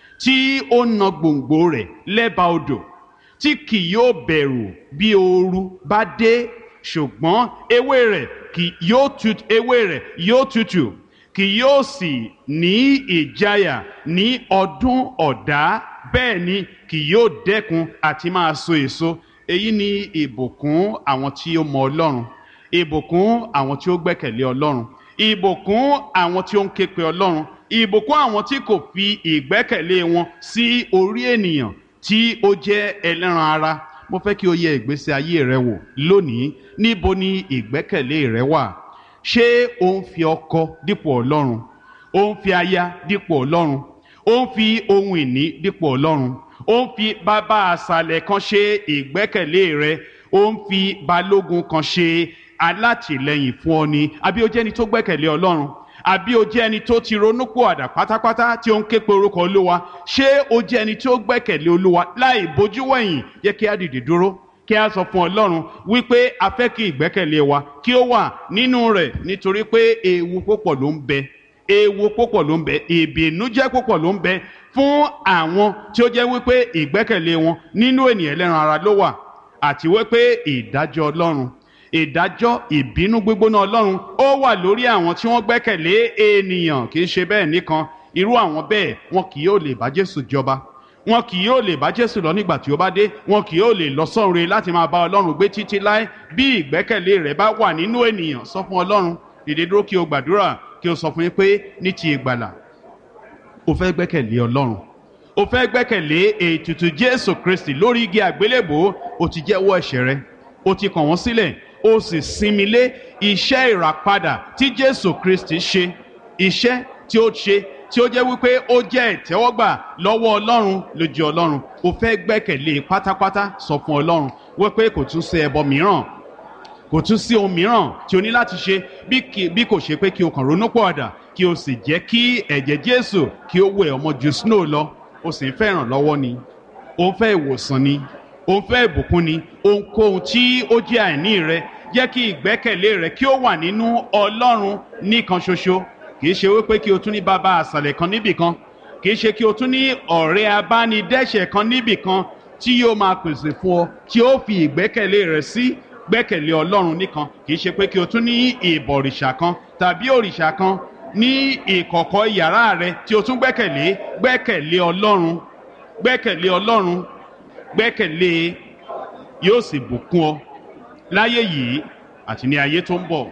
tí ó na gbòǹgbò rẹ̀ lẹ́bàá odò, tí kì yóò bẹ̀rù bí ooru bá dé, ṣùgbọ́n ewé rẹ̀ kì yóò tutù, ewé rẹ̀ yóò tutù, kì yóò sì ní ìjáyà ní ọdún ọ̀dá, bẹ́ẹ̀ ni kì yóò dẹ́kun àti máa so èso. Èyí ni ìbùkún àwọn tí ó mọ Ọlọ́run, ìbùkún àwọn tí ó gbẹ́kẹ̀lé Ọlọ́run, ìbùkún àwọn tí ó ń ké pe Ọlọ́run, ìbùkún àwọn tí kò fi ìgbẹ́kẹ̀lé wọn sí orí ènìyàn tí ó jẹ́ ẹlẹ́ran ara. Mo fẹ́ kí o yẹ ìgbésí ayé rẹ wò lónìí. Níbo ni ìgbẹ́kẹ̀lé rẹ wà? Ṣé o ń fi ọkọ dípò Ọlọ́run? O ń fi aya dípò Ọlọ́run? O ń fi ohun ìní dípò Ọlọ́run? O ń fi bàbá àṣàlẹ̀ kan ṣe ìgbẹ́kẹ̀lé rẹ? O ń fi balógun kan ṣe alátìlẹ́yìn fún ọ ni? Àbí o jẹ́ ẹni tó gbẹ́kẹ̀lé Ọlọ́run? Àbí o jẹ́ ẹni tó ti ronúpìwàdà pátápátá tí ó ń ké pe orúkọ Olúwa? Ṣé o jẹ́ ẹni tó gbẹ́kẹ̀lé Olúwa láì bójú wẹ̀yìn? Yẹ kí a dìde dúró, kí a sọ fún Ọlọ́run wípé a fẹ́ kí ìgbẹ́kẹ̀lé wa kí ó wà nínú rẹ̀, nítorí pé ewu púpọ̀ ló ń bẹ, ewu púpọ̀ ló ń bẹ, ìbìnújẹ́ púpọ̀ ló ń bẹ fún àwọn tí ó jẹ́ wípé ìgbẹ́kẹ̀lé wọn nínú ènìyàn ẹlẹ́ran ara ló wà, àti wípé ìdájọ́ Ọlọ́run, ìdájọ́ ìbínú gbígbóná Ọlọ́run ó wà lórí àwọn tí wọ́n gbẹ́kẹ̀lé ènìyàn. Kì í ṣe bẹ́ẹ̀ nìkan, irú àwọn bẹ́ẹ̀ wọn kì yóò lè bá Jésù jọba, wọn kì yóò lè bá Jésù lọ nígbà tí ó bá dé, wọn kì yóò lè lọ sọ́run láti máa bá Ọlọ́run gbé títí láé. Bí ìgbẹ́kẹ̀lé rẹ bá wà nínú ènìyàn, sọ fún Ọlọ́run, dìde dúró kí o gbàdúrà, kí o sọ fún yín pé ní ti ìgbàlà o fẹ́ gbẹ́kẹ̀lé Ọlọ́run, o fẹ́ gbẹ́kẹ̀lé ètùtù Jésù Kristi lórí igi àgbélébò. O ti jẹ́wọ́ ẹ̀ṣẹ̀ rẹ, o ti kàn wọ́n sílẹ̀, o sì sinmi lé iṣẹ́ ìràpadà tí Jésù Kristi ṣe, iṣẹ́ tí ó ṣe tí ó jẹ́ wípé ó jẹ́ ìtẹ́wọ́gbà lọ́wọ́ Ọlọ́run lójú Ọlọ́run. O fẹ́ gbẹ́kẹ̀lé pátápátá, sọ fún Ọlọ́run wípé kò tún sí ẹbọ mìíràn, kò tún sí ohun mìíràn tí o ní láti ṣe bí kò ṣe pé kí o kàn ronúpìwàdà, kí o sì jẹ́ kí ẹ̀jẹ̀ Jésù kí ó wẹ̀ ọmọ ju snow lọ. O sì ń fẹ́ ìrànlọ́wọ́ ni, o ń fẹ́ ìwòsàn ni, o ń fẹ́ ìbùkún ni, ohunkóhun tí ó jẹ́ àìní rẹ, jẹ́ kí ìgbẹ́kẹ̀lé rẹ kí ó wà nínú Ọlọ́run nìkan ṣoṣo. Kì í ṣe wípé kí o tún ní bàbá àṣàlẹ̀ kan níbì kan, kì í ṣe kí o tún ní ọ̀rẹ́ abánidẹ́ṣẹ̀ kan níbì kan tí yóò máa pèsè fún ọ, tí ó fi ìgbẹ́kẹ̀lé rẹ sí. Gbẹ́kẹ̀lé Ọlọ́run nìkan. Kì í ṣe pé kí o tún ní ìbọ̀rìṣà kan tàbí òrìṣà kan ní ìkọ̀kọ̀ yàrá rẹ tí o tún gbẹ́kẹ̀lé. Gbẹ́kẹ̀lé Ọlọ́run, gbẹ́kẹ̀lé Ọlọ́run, gbẹ́kẹ̀lé, yóò sì bùkún ọ láyé yìí àti ní ayé tó ń bọ̀.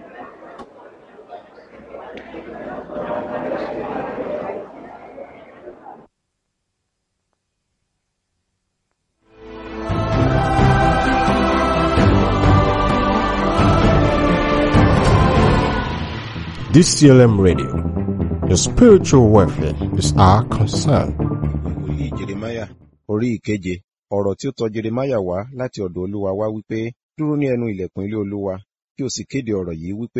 D C L M Radio, your spiritual welfare is our concern. Wòlíì Jeremáyà orí ìkeje. Ọ̀rọ̀ tí ó tọ̀ Jeremáyà wá láti ọ̀dọ̀ Olúwa wá wípé, dúró ní ẹnu ilẹ̀kùn ilé Olúwa, kí o sì kéde ọ̀rọ̀ yìí wípé,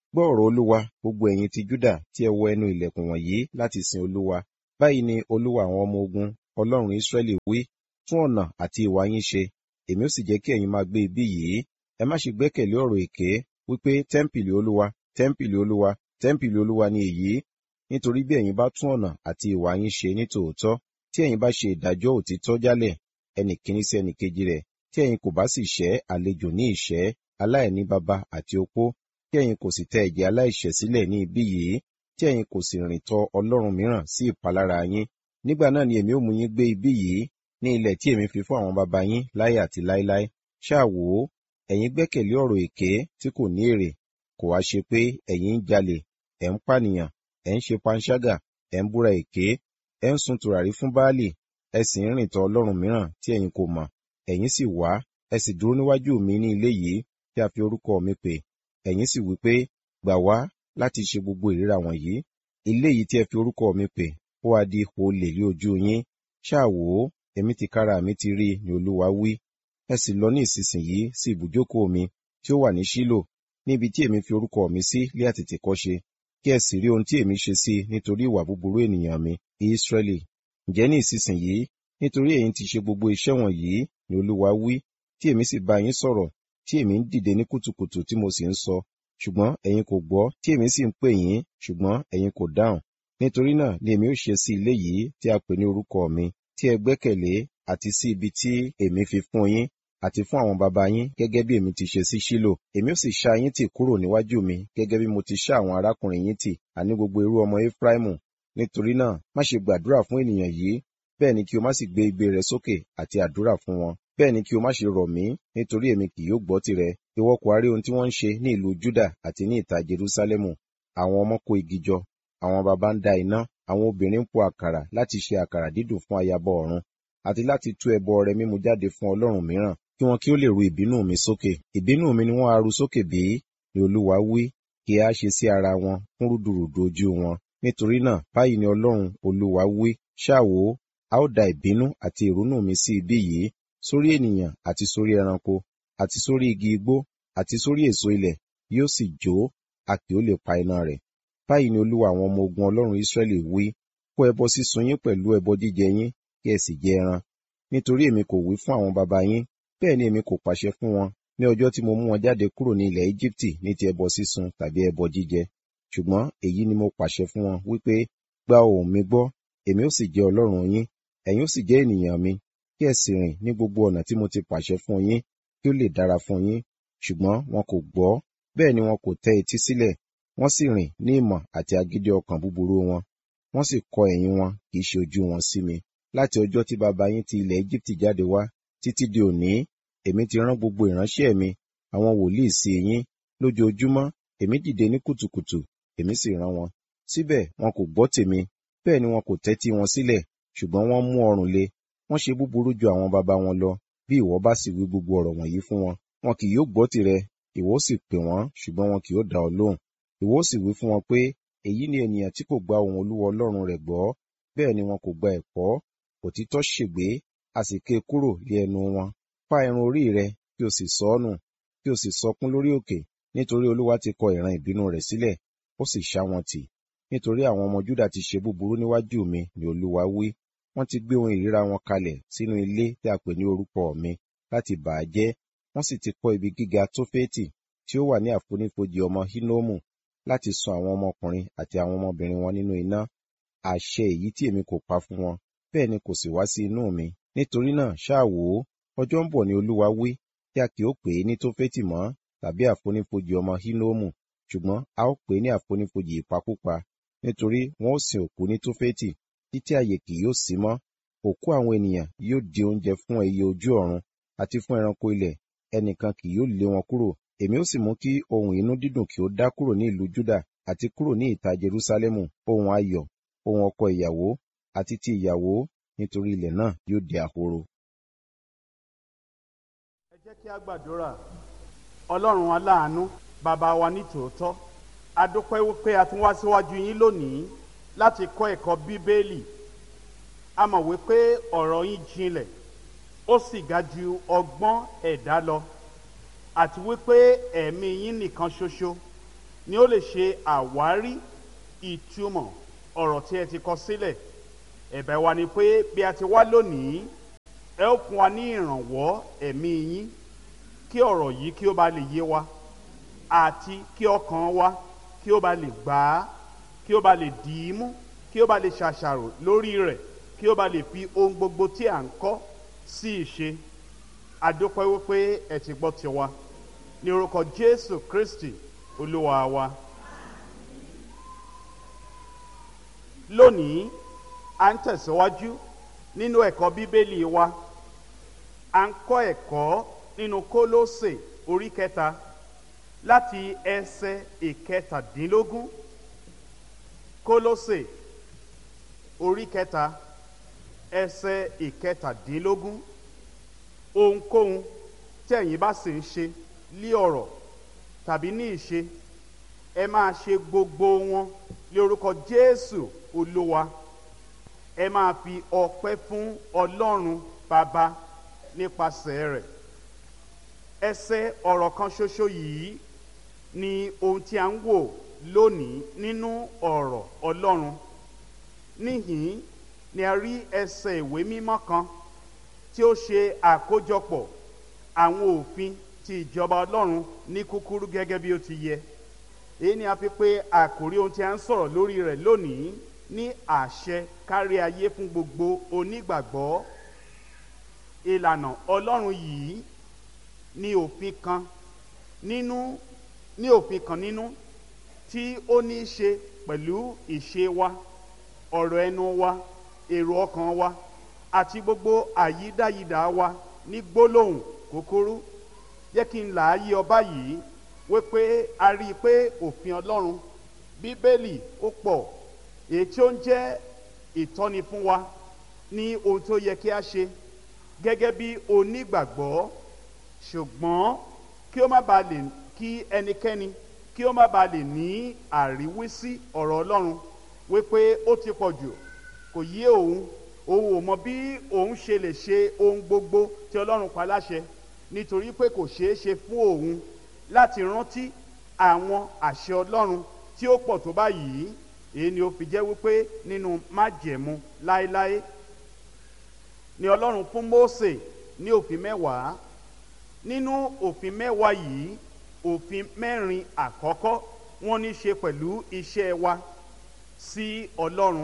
Gbọ́ ọ̀rọ̀ Olúwa, gbogbo ẹ̀yin ti Júdà tí ẹ wọ ẹnu ìlẹ̀kùn wọ̀nyí láti sin Olúwa. Báyìí ni Olúwa àwọn ọmọ ogun, Ọlọ́run Ísírẹ́lì wí, tún ọ̀nà àti ìwà yín ṣe, èmi ó sì jẹ́ kí ẹ̀yin máa gbé ibí yìí. Ẹ má ṣe gbẹ́kẹ̀lé ọ̀rọ̀ èké, wípé tẹ́ḿpìlì Olúwa, tẹ́ḿpìlì Olúwa, tẹ́ḿpìlì Olúwa ni èyí. Nítorí bí ẹ̀yin bá tún ọ̀nà àti ìwà yín ṣe ní tòótọ́, tí ẹ̀yin bá ṣe ìdájọ́ òtítọ́ jálẹ̀, ẹnì kìíní sí ẹnì kejì rẹ̀, tí ẹ̀yin kò bá sì ṣẹ́ àlejò ní ìṣẹ́, aláìní baba àti opó, tí ẹ̀yin kò sì tẹ ẹ̀jẹ̀ aláìṣẹ̀ sílẹ̀ ní ibí yìí, tí ẹ̀yin kò sì rìn tọ ọlọ́run mìíràn sí ìpalára yín, nígbà náà ni èmi ó mú yín gbé ibí yìí ní ilẹ̀ tí èmi fi fún àwọn baba yín láyé àti láéláé. Ṣáà wò ó, ẹ̀yin gbẹ́kẹ̀lé ọ̀rọ̀ èké tí kò ní èrè, kò wá ṣe pé ẹ̀yin ń jalè, ẹ̀ ń pànìyàn, ẹ̀ ń ṣe panṣágà, ẹ̀ ń búra èké, ẹ̀ ń sun tùràrí fún Báálì, ẹ sì ń rìn tọ ọlọ́run mìíràn tí ẹ̀yin kò mọ̀. Ẹ̀yin sì wá, ẹ sì dúró níwájú mi ní ilé yìí tí a fi orúkọ mi pè. Ẹ̀yin sì wí pé, gbà wá láti ṣe gbogbo ìríra wọ̀nyí. Ilé yìí tí ẹ fi orúkọ mi pè, ó wá di olè lé ojú yín. Ṣáà wò ó, èmi tìkára mi ti rí ni Olúwa wí. Ẹ sì lọ ní ìsinsìnyí sí ibùjókòó mi tí ó wà ní Ṣílò, níbi tí èmi fi orúkọ mi sí lé àtètèkọ́ṣe, kí ẹ sì rí ohun tí èmi ṣe sí nítorí ìwà búburú ènìyàn mi, Ísírẹ́lì. Ǹjẹ́ ní ìsinsìnyí, nítorí ẹ̀yin ti ṣe gbogbo iṣẹ́ wọ̀nyí ni Olúwa wí, tí èmi sì bá yín sọ̀rọ̀, tí èmi ń dìde ní kùtùkùtù tí mo sì ń sọ, ṣùgbọ́n ẹ̀yin kò gbọ́, tí èmi sì ń pè yín, ṣùgbọ́n ẹ̀yin kò dáhùn. Nítorí náà ni èmi ó ṣe sí ilé yìí tí a pè ní orúkọ mi, tí ẹ gbẹ́kẹ̀lé, àti sí ibi tí èmi fi fún yín, àti fún àwọn baba yín, gẹ́gẹ́ bí èmi ti ṣe sí Ṣílò. Èmi ó sì ṣá yín tì kúrò níwájú mi, gẹ́gẹ́ bí mo ti ṣá àwọn arákùnrin yín tì, àní gbogbo irú ọmọ Éfráímù. Nítorí náà, má ṣe gbàdúrà fún ènìyàn yìí, bẹ́ẹ̀ ni kí o má sì gbé igbe rẹ sókè àti àdúrà fún wọn. Bẹ́ẹ̀ ni kí o má ṣe rọ̀ mí, nítorí èmi kì yóò gbọ́ tirẹ̀. Ìwọ kò rí ohun tí wọ́n ń ṣe ní ìlú Júdà àti ní ìta Jerúsálẹ́mù. Àwọn ọmọ kó igi jọ, àwọn baba ń da iná, àwọn obìnrin ń po àkàrà láti ṣe àkàrà dídùn fún ayaba ọ̀run, àti láti tú ẹbọ ọrẹ mímu jáde fún ọlọ́run mìíràn, kí wọn kí ó lè ru ìbínú mi sókè. Ìbínú mi ni wọ́n á ru sókè bí? Ni Olúwa wí, kí a ṣe sí ara wọn fún rúdurùdu ojú wọn. Nítorí náà, báyìí ni Ọlọ́run Olúwa wí, ṣáà wò ó, a ó da ìbínú àti ìrunú mi sí ibí yìí, sórí ènìyàn àti sórí ẹranko, àti sórí igi igbó, àti sórí èso ilẹ̀, yóò sì jó, a kì ó lè pa iná rẹ̀. Báyìí ni Olúwa àwọn ọmọ ogun Ọlọ́run Ísírẹ́lì wí, kó ẹbọ sísun yín pẹ̀lú ẹbọ jíjẹ yín, kí ẹ sì jẹ ẹran. Nítorí èmi kò wí fún àwọn baba yín, bẹ́ẹ̀ ni èmi kò pàṣẹ fún wọn ní ọjọ́ tí mo mú wọn jáde kúrò ní ilẹ̀ Íjíbítì ní ti ẹbọ sísun tàbí ẹbọ jíjẹ. Ṣùgbọ́n èyí ni mo pàṣẹ fún wọn, wípé, gba ohùn mi gbọ́, èmi ó sì jẹ́ Ọlọ́run yín, ẹ̀yin ó sì jẹ́ ènìyàn mi, kí ẹ sì rìn ní gbogbo ọ̀nà tí mo ti pàṣẹ fún yín, kí ó lè dára fún yín. Ṣùgbọ́n wọn kò gbọ́, bẹ́ẹ̀ ni wọn kò tẹ́ etí sílẹ̀, wọ́n sì rìn ní ìmọ̀ àti agídí ọkàn búburú wọn, wọ́n sì kọ ẹ̀yìn wọn, kì í ṣe ojú wọn sí mi. Láti ọjọ́ tí baba yín ti ilẹ̀ Íjíbítì jáde wá, títí di òní, èmi ti rán gbogbo ìránṣẹ́ mi, àwọn wòlíì sí yín, lójoojúmọ́, èmi dìde ní kùtùkùtù, èmi sì rán wọn. Síbẹ̀ wọn kò gbọ́ tèmi, bẹ́ẹ̀ ni wọn kò tẹ́tí wọn sílẹ̀, ṣùgbọ́n wọ́n mú ọrùn le, wọ́n ṣe búburú ju àwọn baba wọn lọ. Bí ìwọ bá sì wí gbogbo ọ̀rọ̀ wọ̀nyí fún wọn, wọn kì yóò gbọ́ tirẹ̀, ìwọ ó sì pè wọ́n, ṣùgbọ́n wọn kì yóò dá ọ lóhùn. Ìwọ ó sì wí fún wọn pé, èyí ni ènìyàn tí kò gba ohùn Olúwa Ọlọ́run rẹ̀ gbọ́, bẹ́ẹ̀ ni wọn kò gba ẹ̀kọ́. Òtítọ́ ṣègbé, a sì ké kúrò lé ẹnu wọn. Fá irun orí rẹ, kí o sì sọ ọ́ nù, kí o sì sọkún lórí òkè, nítorí Olúwa ti kọ ìran ìbínú rẹ̀ sílẹ̀, ó sì ṣá wọn tì. Nítorí àwọn ọmọ Júdà ti ṣe búburú níwájú mi, ni Olúwa wí. Wọ́n ti gbé ohun ìríra wọn kalẹ̀ sínú ilé tí a pè ní orúkọ mi, láti bà á jẹ́. Wọ́n sì ti kọ́ ibi gíga Tófẹ́tì, tí ó wà ní àfonífojì ọmọ Hínómù, láti sun àwọn ọmọkùnrin àti àwọn ọmọbìnrin wọn nínú iná. Àṣẹ èyí tí èmi kò pa fún wọn, bẹ́ẹ̀ ni kò sì wá sí inú mi. Nítorí náà, ṣáà wò ó, ọjọ́ ń bọ̀ ni Olúwa wí, tí a kì ó pè é ní Tófẹ́tì mọ́, tàbí àfonífojì ọmọ Hínómù, ṣùgbọ́n a ó pè é ní àfonífojì ìpakúpa, nítorí wọn ó sin òkú ní Tófẹ́tì, títí àyè kì yóò sí mọ́. Òkú àwọn ènìyàn yóò di oúnjẹ fún ẹyẹ ojú ọ̀run, àti fún ẹranko ilẹ̀, ẹnìkan kì yóò lé wọn kúrò. Èmi ó sì mú kí ohun inú dídùn kí ó dá kúrò ní ìlú Júdà, àti kúrò ní ìta Jerúsálẹ́mù, ohun ayọ̀, ohun ọkọ ìyàwó, àti ti ìyàwó, nítorí ilẹ̀ náà yóò di ahoro. Ẹ jẹ́ kí a gbàdúrà. Ọlọ́run aláàánú, bàbá wa ní tòótọ́, a dúpẹ́ wípé a tún wá síwájú yín lónìí láti kọ́ ẹ̀kọ́ Bíbélì. A mọ̀ wípé ọ̀rọ̀ yín jinlẹ̀, ó sì ga ju ọgbọ́n ẹ̀dá lọ, àti wípé ẹ̀mí yín nìkan ṣoṣo ni ó lè ṣe àwárí ìtumọ̀ ọ̀rọ̀ tí ẹ ti kọ sílẹ̀. Ẹ̀bẹ̀ wa ni pé bí a ti wá lónìí, ẹ ó fún wa ní ìrànwọ́ ẹ̀mí yín kí ọ̀rọ̀ yìí kí ó bá lè yé wa, àti kí ọkàn wa kí ó bá lè gbà á, kí ó bá lè dì í mú, kí ó bá lè ṣàṣàrò lórí rẹ̀, kí ó bá lè fi ohun gbogbo tí à ń kọ́ sí ìṣe. A dúpẹ́ wípé ẹ ti gbọ́ tiwa ní orúkọ Jésù Kristi Olúwa wa. Lónìí à ń tẹ̀síwájú nínú ẹ̀kọ́ Bíbélì wa. À ń kọ́ ẹ̀kọ́ nínú Kólósè orí kẹta láti ẹsẹ̀ ìkẹtàdínlógún. Kólósè orí kẹta ẹsẹ̀ ìkẹtàdínlógún. Ohunkóhun tí ẹ̀yin bá sì ń ṣe lí ọ̀rọ̀ tàbí ní ìṣe, ẹ máa ṣe gbogbo wọn ní orúkọ Jésù Olúwa. Ẹ máa fi ọpẹ́ fún Ọlọ́run Baba nípasẹ̀ rẹ̀. Ẹsẹ̀ ọ̀rọ̀ kan ṣoṣo yìí ni ohun tí a ń wò lónìí nínú ọ̀rọ̀ Ọlọ́run. Níhìn ni a rí ẹsẹ̀ ìwé mímọ́ kan tí ó ṣe àkójọpọ̀ àwọn òfin ti ìjọba Ọlọ́run ní kúkúrú gẹ́gẹ́ bí ó ti yẹ. Èyí ni a fi pè àkòrí ohun tí a ń sọ̀rọ̀ lórí rẹ̀ lónìí ní àṣẹ kárí ayé fún gbogbo onígbàgbọ́. Ìlànà Ọlọ́run yìí ní òfin kan nínú ní òfin kan nínú tí ó ní í ṣe pẹ̀lú ìṣe wa, ọ̀rọ̀ ẹnu wa, èrò ọkàn wa àti gbogbo àyídáyidà wa ní gbólóhùn kúkúrú. Jẹ́ kí n là á yí ọ báyìí wípé a rí i pé òfin Ọlọ́run Bíbélì ó pọ̀, èyí tí ó ń jẹ́ ìtọ́ni fún wa ní ohun tó yẹ kí a ṣe gẹ́gẹ́ bí onígbàgbọ́. Ṣùgbọ́n kí ó má bàa lè kí ẹnikẹ́ni kí ó má bàa lè ní àríwísí ọ̀rọ̀ Ọlọ́run wípé ó ti pọ̀ jù, kò yé òun, òun ò mọ bí òun ṣe lè ṣe ohun gbogbo tí Ọlọ́run pa láṣẹ, nítorí pé kò ṣeé ṣe fún òun láti rántí àwọn àṣẹ Ọlọ́run tí ó pọ̀ tó báyìí. Èyí ni ó fi jẹ́ wípé nínú májẹ̀mú láéláé ni Ọlọ́run fún Mósè ní òfin mẹ́wàá. Nínú òfin mẹ́wàá yìí, òfin mẹ́rin àkọ́kọ́ wọ́n ní ṣe pẹ̀lú iṣẹ́ wa sí Ọlọ́run.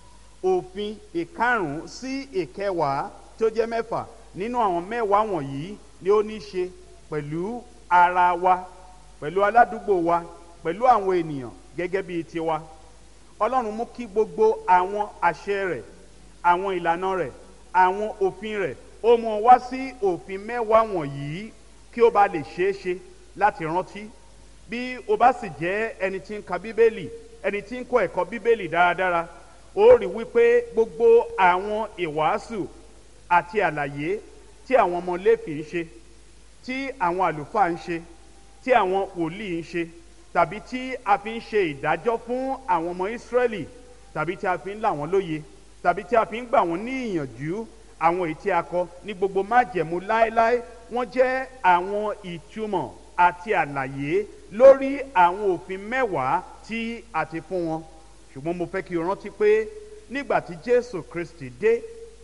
Òfin ìkarùn-ún sí ìkẹwàá tó jẹ́ mẹ́fà nínú àwọn mẹ́wàá wọ̀nyí ni ó ní ṣe pẹ̀lú ara wa, pẹ̀lú aládùúgbò wa, pẹ̀lú àwọn ènìyàn gẹ́gẹ́ bíi tiwa. Ọlọ́run mú kí gbogbo àwọn àṣẹ rẹ̀, àwọn ìlànà rẹ̀, àwọn òfin rẹ̀, ó mú wá sí òfin mẹ́wàá wọ̀nyí kí ó bá lè ṣeé ṣe láti rántí. Bí o bá sì jẹ́ ẹni tí ń ka Bíbélì, ẹni tí ń kọ́ ẹ̀kọ́ Bíbélì dáradára, ó rí wípé gbogbo àwọn ìwàásù àti àlàyé tí àwọn ọmọ Léfì ń ṣe, tí àwọn àlùfáà ń ṣe, tí àwọn wòlíì ń ṣe, tàbí tí a fi ń ṣe ìdájọ́ fún àwọn ọmọ Ísírẹ́lì, tàbí tí a fi ń là wọ́n lóye, tàbí tí a fi ń gbà wọ́n ní ìyànjú, àwọn èyí tí a kọ ní gbogbo májẹ̀mú láéláé, wọ́n jẹ́ àwọn ìtumọ̀ àti àlàyé lórí àwọn òfin mẹ́wàá tí a ti fún wọn. Ṣùgbọ́n mo fẹ́ kí o rántí pé nígbà tí Jésù Kristi dé,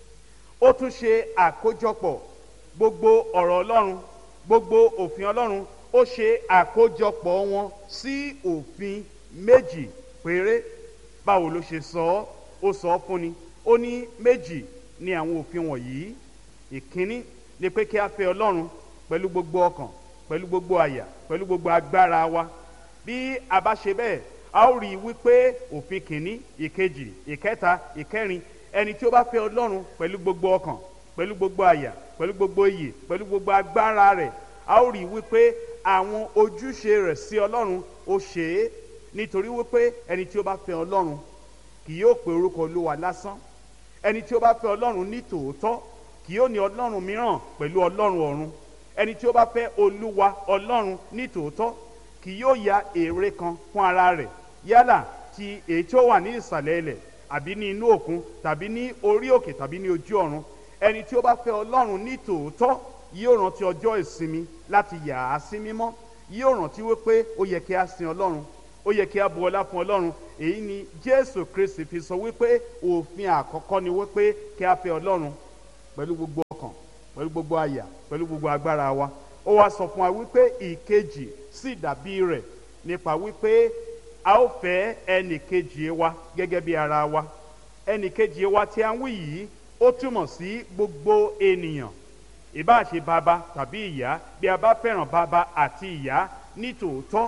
ó tún ṣe àkójọpọ̀ gbogbo ọ̀rọ̀ Ọlọ́run, gbogbo òfin Ọlọ́run, ó ṣe àkójọpọ̀ wọn sí òfin méjì péré. Báwo ló ṣe sọ ọ́? Ó sọ ọ́ fún ni. Ó ní méjì ni àwọn òfin wọ̀nyí. Ìkíní ni pé kí a fẹ́ Ọlọ́run pẹ̀lú gbogbo ọkàn, pẹ̀lú gbogbo àyà, pẹ̀lú gbogbo agbára wa. Bí a bá ṣe bẹ́ẹ̀, a ó rí i wípé òfin kìíní, ìkejì, ìkẹta, ìkẹrin, ẹni tí ó bá fẹ́ Ọlọ́run pẹ̀lú gbogbo ọkàn, pẹ̀lú gbogbo àyà, pẹ̀lú gbogbo iyè, pẹ̀lú gbogbo agbára rẹ̀, a ó rí i wípé àwọn ojúṣe rẹ̀ sí Ọlọ́run ó ṣe é. Nítorí wípé ẹni tí ó bá fẹ́ Ọlọ́run kì yóò pe orúkọ Olúwa lásán. Ẹni tí ó bá fẹ́ Ọlọ́run ní tòótọ́ kì yóò ní Ọlọ́run mìíràn pẹ̀lú Ọlọ́run ọ̀run. Ẹni tí ó bá fẹ́ Olúwa Ọlọ́run ní tòótọ́ kì yóò ya ère kan fún ara rẹ̀, yálà ti èyí tí ó wà ní ìsàlẹ̀ ilẹ̀ àbí ní inú òkun tàbí ní orí òkè tàbí ní ojú ọ̀run. Ẹni tí ó bá fẹ́ Ọlọ́run ní tòótọ́ yóò rántí ọjọ́ ìsinmi láti yà á sí mímọ́. Yóò rántí wípé ó yẹ kí a sin Ọlọ́run, ó yẹ kí a bu ọlá fún ọlọ́run. Èyí ni Jésù Kristi fi sọ wípé òfin àkọ́kọ́ ni wípé kí a fẹ́ ọlọ́run pẹ̀lú gbogbo ọkàn, pẹ̀lú gbogbo àyà, pẹ̀lú gbogbo agbára wa. Ó wá sọ fún wa wípé ìkejì sì dàbí rẹ̀ nípa wípé a ó fẹ́ ẹnì kejì wa gẹ́gẹ́ bí ara wa. Ẹnì kejì wa tí a ń wí yìí ó túmọ̀ sí gbogbo ènìyàn, ìbá ṣe bàbá tàbí ìyá. Bí a bá fẹ́ràn bàbá àti ìyá ní tòótọ́,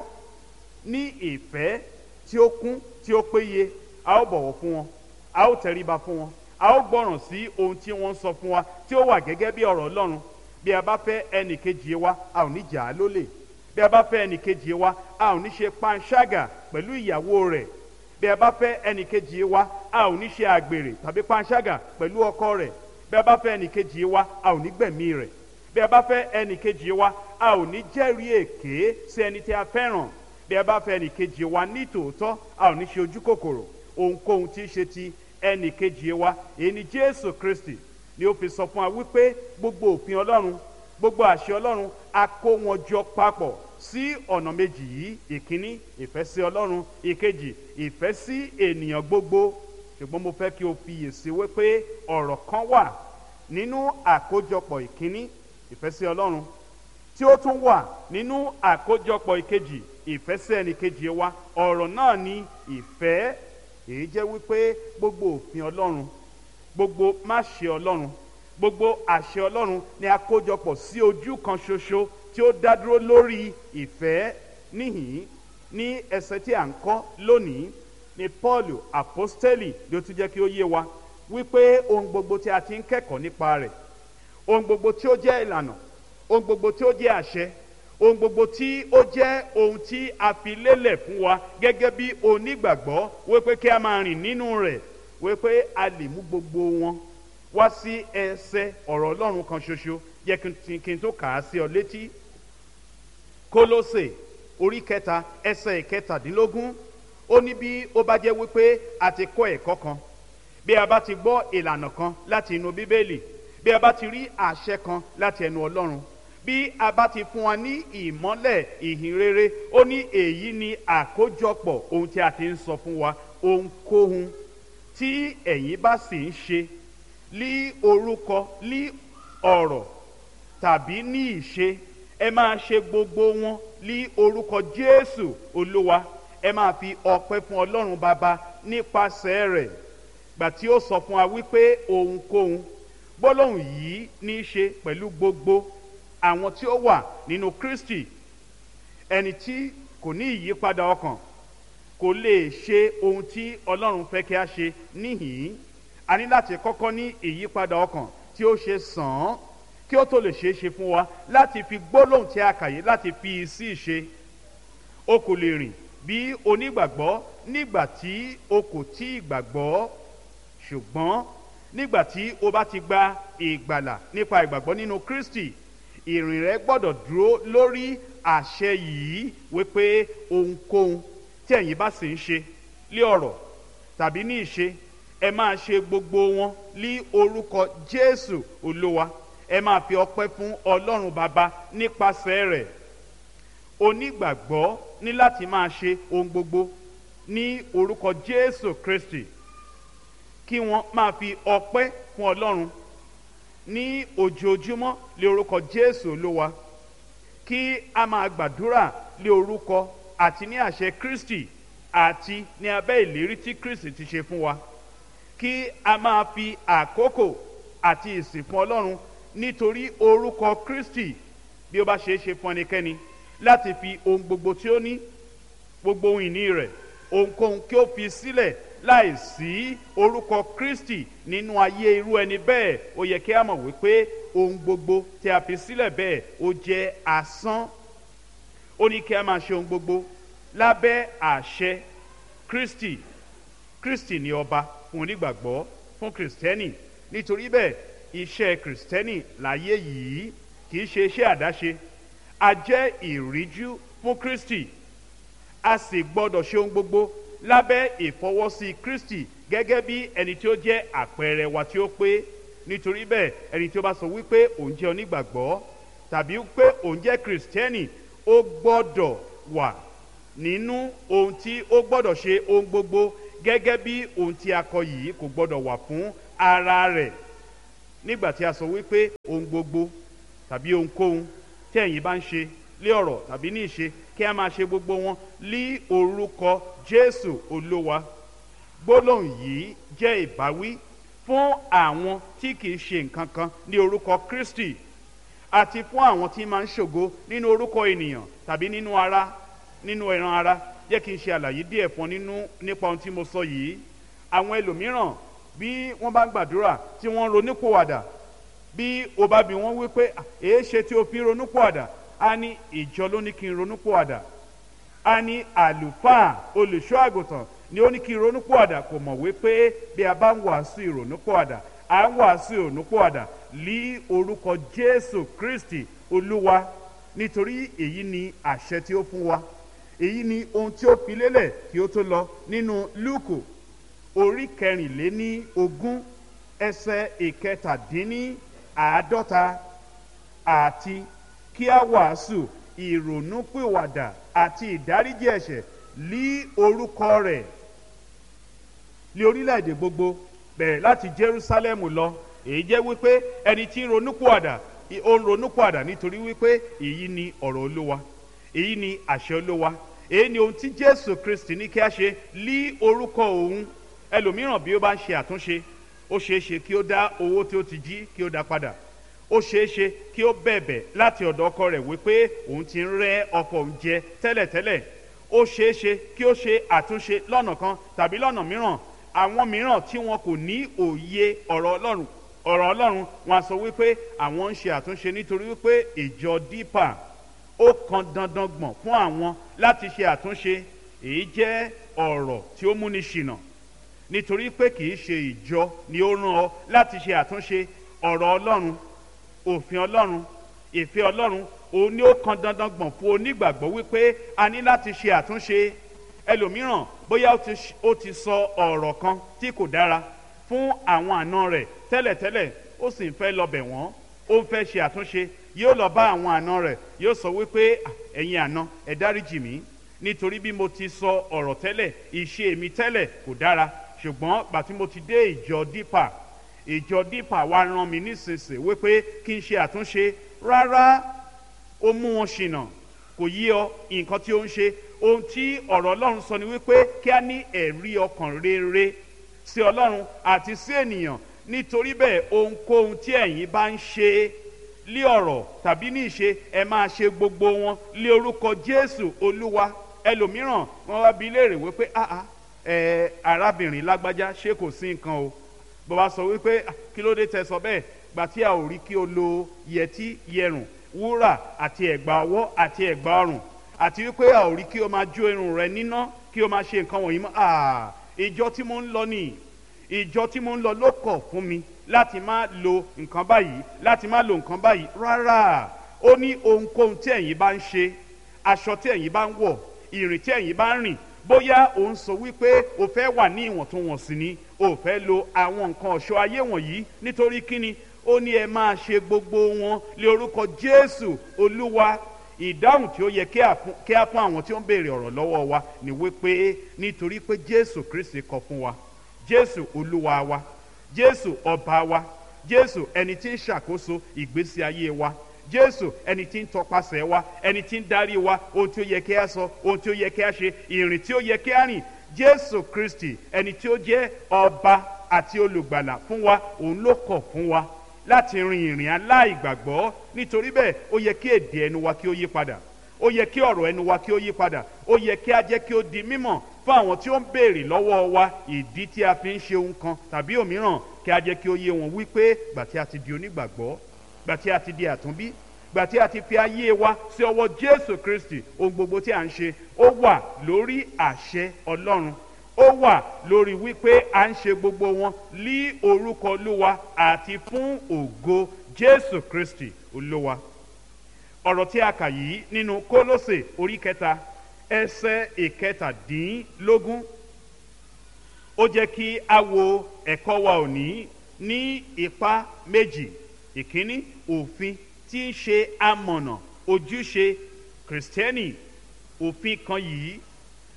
ní ìfẹ́ tí ó kún tí ó péye, a ó bọ̀wọ̀ fún wọn, a ó tẹríba fún wọn, a ó gbọ́ràn sí ohun tí wọ́n ń sọ fún wa tí ó wà gẹ́gẹ́ bí ọ̀rọ̀ Ọlọ́run. Bí a bá fẹ́ ẹnì kejì wa, a ò ní jà á lólè. Bí a bá fẹ́ ẹnì kejì wa, a ò ní ṣe panṣágà pẹ̀lú ìyàwó rẹ̀. Bí a bá fẹ́ ẹnì kejì wa, a ò ní ṣe àgbèrè tàbí panṣágà pẹ̀lú ọkọ rẹ̀. Bí a bá fẹ́ ẹnì kejì wa, a ò ní gbẹ̀mí rẹ̀. Bí a bá fẹ́ ẹnì kejì wa, a ò ní jẹ́rìí èké sí ẹni tí a fẹ́ràn. Bí a bá fẹ́ ẹnì kejì wa ní tòótọ́, a ò ní ṣe ojú kòkòrò ohunkóhun tí í ṣe ti ẹnì kejì wa. Èyí ni Jésù Kristi ni ó fi sọ fún wa wípé gbogbo òfin Ọlọ́run, gbogbo àṣẹ Ọlọ́run, a kó wọn jọ papọ̀ sí ọ̀nà méjì yìí. Ìkíní, ìfẹ́ sí Ọlọ́run. Ìkejì, ìfẹ́ sí ènìyàn gbogbo. Ṣùgbọ́n mo fẹ́ kí o fiyèsí wípé ọ̀rọ̀ kan wà nínú àkójọpọ̀ ìkíní, ìfẹ́ sí Ọlọ́run, tí ó tún wà nínú àkójọpọ̀ ìkejì, ìfẹ́ sí ẹnì kejì wa. Ọ̀rọ̀ náà ni ìfẹ́. Èyí jẹ́ wípé gbogbo òfin Ọlọ́run, gbogbo máṣe Ọlọ́run, gbogbo àṣẹ Ọlọ́run ni a kójọpọ̀ sí ojú kan ṣoṣo tí ó dá dúró lórí ìfẹ́. Níhìn ní ẹsẹ̀ tí à ń kọ́ lónìí ni Paul apostoli ló tún jẹ́ kí ó yé wa wípé ohun gbogbo tí a ti ń kẹ́kọ̀ọ́ nípa rẹ̀, ohun gbogbo tí ó jẹ́ ìlànà, ohun gbogbo tí ó jẹ́ àṣẹ, ohun gbogbo tí ó jẹ́ ohun tí a fi lélẹ̀ fún wa gẹ́gẹ́ bí onígbàgbọ́ wípé kí a máa rìn nínú rẹ̀, wípé a lè mú gbogbo wọn wá sí ẹsẹ̀ ọ̀rọ̀ Ọlọ́run kan ṣoṣo. Jẹ́ kí n tó kà á sí ọ létí. Kólósè orí kẹta ẹsẹ̀ ìkẹtàdínlógún, ó ní bí ó bá jẹ́ wípé a ti kọ́ ẹ̀kọ́ kan, bí a bá ti gbọ́ ìlànà kan láti inú Bíbélì, bí a bá ti rí àṣẹ kan láti ẹnu Ọlọ́run, bí a bá ti fún wa ní ìmọ́lẹ̀ ìhìn rere, ó ní èyí ni àkójọpọ̀ ohun tí a ti ń sọ fún wa. Ohunkóhun tí ẹ̀yin bá sì ń ṣe ní orúkọ, ní ọ̀rọ̀ tàbí ní ìṣe, ẹ máa ṣe gbogbo wọn ní orúkọ Jésù Olúwa. Ẹ máa fi ọpẹ́ fún Ọlọ́run Baba nípasẹ̀ rẹ̀. Gbà tí ó sọ fún wa wípé ohunkóhun, gbólóhùn yìí ní í ṣe pẹ̀lú gbogbo àwọn tí ó wà nínú Kristi. Ẹni tí kò ní ìyípadà ọkàn kò lè ṣe ohun tí Ọlọ́run fẹ́ kí a ṣe. Níhìn a ní láti kọ́kọ́ ní ìyípadà ọkàn tí ó ṣe sàn án kí ó tó lè ṣeé ṣe fún wa láti fi gbólóhùn tí a kà yìí láti fi sí ìṣe. O kò lè rìn bí onígbàgbọ́ nígbà tí o kò tí ì gbàgbọ́. Ṣùgbọ́n nígbà tí o bá ti gba ìgbàlà nípa ìgbàgbọ́ nínú Kristi, ìrìn rẹ gbọ́dọ̀ dúró lórí àṣẹ yìí wípé ohunkóhun tí ẹ̀yin bá sì ń ṣe lé ọ̀rọ̀ tàbí ní ìṣe, ẹ máa ṣe gbogbo wọn ní orúkọ Jésù Olúwa. Ẹ máa fi ọpẹ́ fún Ọlọ́run Baba nípasẹ̀ rẹ̀. Onígbàgbọ́ ní láti máa ṣe ohun gbogbo ní orúkọ Jésù Kristi, kí wọ́n máa fi ọpẹ́ fún Ọlọ́run ní ojoojúmọ́ lé orúkọ Jésù Olúwa, kí a máa gbàdúrà lé orúkọ àti ní àṣẹ Kristi àti ní abẹ́ ìlérí tí Kristi ti ṣe fún wa, kí a máa fi àkókò àti ìsìn fún Ọlọ́run nítorí orúkọ Kristi. Bí ó bá ṣe é ṣe fún ẹnikẹ́ni láti fi ohun gbogbo tí ó ní, gbogbo ohun ìní rẹ̀, ohunkóhun kí ó fi sílẹ̀ láì sí orúkọ Kristi nínú ayé irú ẹni bẹ́ẹ̀, ó yẹ kí a mọ̀ wípé ohun gbogbo tí a fi sílẹ̀ bẹ́ẹ̀ ó jẹ́ asán. Ó ní kí a máa ṣe ohun gbogbo lábẹ́ àṣẹ Kristi. Kristi ni ọba fún onígbàgbọ́, fún Kristẹni. Nítorí bẹ́ẹ̀ iṣẹ́ Kristẹni láyé yìí kì í ṣe iṣẹ́ àdáṣe. A jẹ́ ìríjú fún Kristi. A sì gbọ́dọ̀ ṣe ohun gbogbo lábẹ́ ìfọwọ́sí Kristi gẹ́gẹ́ bí ẹni tí ó jẹ́ àpẹẹrẹ wa tí ó pé. Nítorí bẹ́ẹ̀ ẹni tí ó bá sọ wípé òun jẹ́ onígbàgbọ́ tàbí wípé òun jẹ́ Kristẹni, ó gbọ́dọ̀ wà nínú ohun tí ó gbọ́dọ̀ ṣe ohun gbogbo gẹ́gẹ́ bí ohun tí a kọ yìí kò gbọ́dọ̀ wà fún ara rẹ̀. Nígbà tí a sọ wípé ohun gbogbo tàbí ohunkóhun tí ẹ̀yin bá ń ṣe lé ọ̀rọ̀ tàbí ní ìṣe kí a máa ṣe gbogbo wọn lí orúkọ Jésù Olúwa. Gbólóhùn yìí jẹ́ ìbáwí fún àwọn tí kìí ṣe nǹkan kan ní orúkọ Kristi àti fún àwọn tí máa ń ṣògo nínú orúkọ ènìyàn tàbí nínú ara nínú ẹran ara. Jẹ́ kí n ṣe àlàyé díẹ̀ fún nínú nípa ohun tí mo sọ yìí. Àwọn ẹlòmíràn bí wọ́n bá ń gbàdúrà tí wọ́n ń ronúpìwàdà, bí o bá bi wọ́n wípé èé ṣe tí o fi ń ronúpìwàdà, a ní ìjọ ló ní kí n ronúpìwàdà, a ní àlùfáà olùṣọ́ àgùntàn ni ó ní kí n ronúpìwàdà. Kò mọ̀ wípé bí a bá ń wàásù ìrònúpìwàdà, à ń wàásù ìrònúpìwàdà lí orúkọ Jésù Kristi Olúwa, nítorí èyí ni àṣẹ tí ó fún wa, èyí ni ohun tí ó fi lélẹ̀ kí ó tó lọ nínú Lúùkù orí kẹrìnléní ogún ẹsẹ̀ ìkẹtàdínní àádọ́ta, àti kí a wàásù ìrònúpìwàdà àti ìdáríjì ẹ̀ṣẹ̀ lí orúkọ rẹ̀ ní orílẹ̀-èdè gbogbo bẹ̀rẹ̀ láti Jerúsálẹ́mù lọ. Èyí jẹ́ wípé ẹni tí ń ronúpìwàdà ó ń ronúpìwàdà nítorí wípé èyí ni ọ̀rọ̀ Olúwa, èyí ni àṣẹ Olúwa, èyí ni ohun tí Jésù Kristi ní kí a ṣe lí orúkọ òun. Ẹlòmíràn bí ó bá ń ṣe àtúnṣe, ó ṣeé ṣe kí ó dá owó tí ó ti jí kí ó dá padà, ó ṣeé ṣe kí ó bẹ̀bẹ̀ láti ọ̀dọ̀ ọkọ rẹ̀ wípé òun ti ń rẹ́ ọkọ òun jẹ tẹ́lẹ̀tẹ́lẹ̀, ó ṣeé ṣe kí ó ṣe àtúnṣe lọ́nà kan tàbí lọ́nà mìíràn. Àwọn mìíràn tí wọn kò ní òye ọ̀rọ̀ Ọlọ́run ọ̀rọ̀ Ọlọ́run wọn a sọ wípé àwọn ń ṣe àtúnṣe nítorí wípé ìjọ dípà ó kan dandan gbọ̀n fún àwọn láti ṣe àtúnṣe. Èyí jẹ́ ọ̀rọ̀ tí ó múni ṣìnà, nítorí pé kì í ṣe ìjọ ni ó rán ọ láti ṣe àtúnṣe. Ọ̀rọ̀ Ọlọ́run, òfin Ọlọ́run, ìfẹ́ Ọlọ́run òun ni ó kan dandan gbọ̀n fún onígbàgbọ́ wípé a ní láti ṣe àtúnṣe. Ẹlòmíràn bóyá ó ti sọ ọ̀rọ̀ kan tí kò dára fún àwọn àna rẹ̀ tẹ́lẹ̀tẹ́lẹ̀, ó sì ń fẹ́ lọ bẹ̀ wọ́n, ó ń fẹ́ ṣe àtúnṣe. Yóò lọ bá àwọn àna rẹ̀, yóò sọ wípé ẹ̀yin àna ẹ dáríjì mí, nítorí bí mo ti sọ ọ̀rọ̀ tẹ́lẹ̀, ìṣe mi tẹ́lẹ̀ kò dára, ṣùgbọ́n gbà tí mo ti dé ìjọ dípà, ìjọ dípà wá rán mi nísinsìnyí wípé kí n ṣe àtúnṣe. Rárá, ó mú wọn ṣìnà, kò yí ọ nǹkan tí ó ń ṣe. Ohun tí ọ̀rọ̀ Ọlọ́run sọ ni wípé kí a ní ẹ̀rí ọkàn rere sí Ọlọ́run àti sí ènìyàn. Nítorí bẹ́ẹ̀ ohunkóhun tí ẹ̀yin bá ń ṣe lí ọ̀rọ̀ tàbí ní ìṣe, ẹ máa ṣe gbogbo wọn lé orúkọ Jésù Olúwa. Ẹlòmíràn wọn wá bi léèrè wípé áá ẹ arábìnrin lágbájá ṣé kò sí nǹkan o. Bó bá sọ wípé kí ló dé tẹ́ sọ bẹ́ẹ̀, gbà tí a ò rí kí o lo yẹtí, yẹrùn, wúrà àti ẹ̀gbà ọwọ́ àti ẹ̀gbà ọrùn, àti wípé a ò rí kí o máa jó irun rẹ níná, kí o máa ṣe nǹkan wọ̀nyí mọ́. Ah, ìjọ tí mo ń lọ nìyí, ìjọ tí mo ń lọ ló kọ̀ fún mi láti má lo nǹkan báyìí, láti má lo nǹkan báyìí. Rárá, ó ní ohunkóhun tí ẹ̀yin bá ń ṣe, aṣọ tí ẹ̀yin bá ń wọ̀, ìrìn tí ẹ̀yin bá ń rìn, bóyá òun sọ wípé o fẹ́ wà ní ìwọ̀ntúnwọ̀nsì ni, o fẹ́ lo àwọn nǹkan ọ̀ṣọ́ ayé wọ̀nyí, nítorí kíni? Ó ní ẹ máa ṣe gbogbo wọn lé orúkọ Jésù Olúwa. Ìdáhùn tí ó yẹ kí a fún àwọn tí ó ń béèrè ọ̀rọ̀ lọ́wọ́ wa ni wípé nítorí pé Jésù Kristi kọ fún wa, Jésù Olúwa wa, Jésù ọba wa, Jésù ẹni tí ń ṣàkóso ìgbésí ayé wa, Jésù ẹni tí ń tọpasẹ̀ wa, ẹni tí ń darí wa, ohun tí ó yẹ kí a sọ, ohun tí ó yẹ kí a ṣe, ìrìn tí ó yẹ kí a rìn. Jésù Kristi ẹni tí ó jẹ́ ọba àti olùgbàlà fún wa, òun ló kọ̀ fún wa láti rin ìrìn aláìgbàgbọ́. Nítorí bẹ́ẹ̀ ó yẹ kí èdè ẹnu wa kí ó yí padà, ó yẹ kí ọ̀rọ̀ ẹnu wa kí ó yí padà, ó yẹ kí a jẹ́ kí ó di mímọ̀ fún àwọn tí ó ń béèrè lọ́wọ́ wa ìdí tí a fi ń ṣe ohun kan tàbí òmíràn, kí a jẹ́ kí ó yé wọn wípé gbà tí a ti di onígbàgbọ́, gbà tí a ti di àtúnbí, gbà tí a ti fi ayé wa sí ọwọ́ Jésù Kristi, ohun gbogbo tí a ń ṣe ó wà lórí àṣẹ Ọlọ́run, ó wà lórí wípé à ń ṣe gbogbo wọn lí orúkọ Olúwa àti fún ògo Jésù Kristi Olúwa. Ọ̀rọ̀ tí a kà yìí nínú Kólósè orí kẹta ẹsẹ̀ ìkẹtàdínlógún, ó jẹ́ kí a wo ẹ̀kọ́ wa òní ní ipa méjì. Ìkíní, òfin tí ń ṣe amọ̀nà ojúṣe Kristẹni. Òfin kan yìí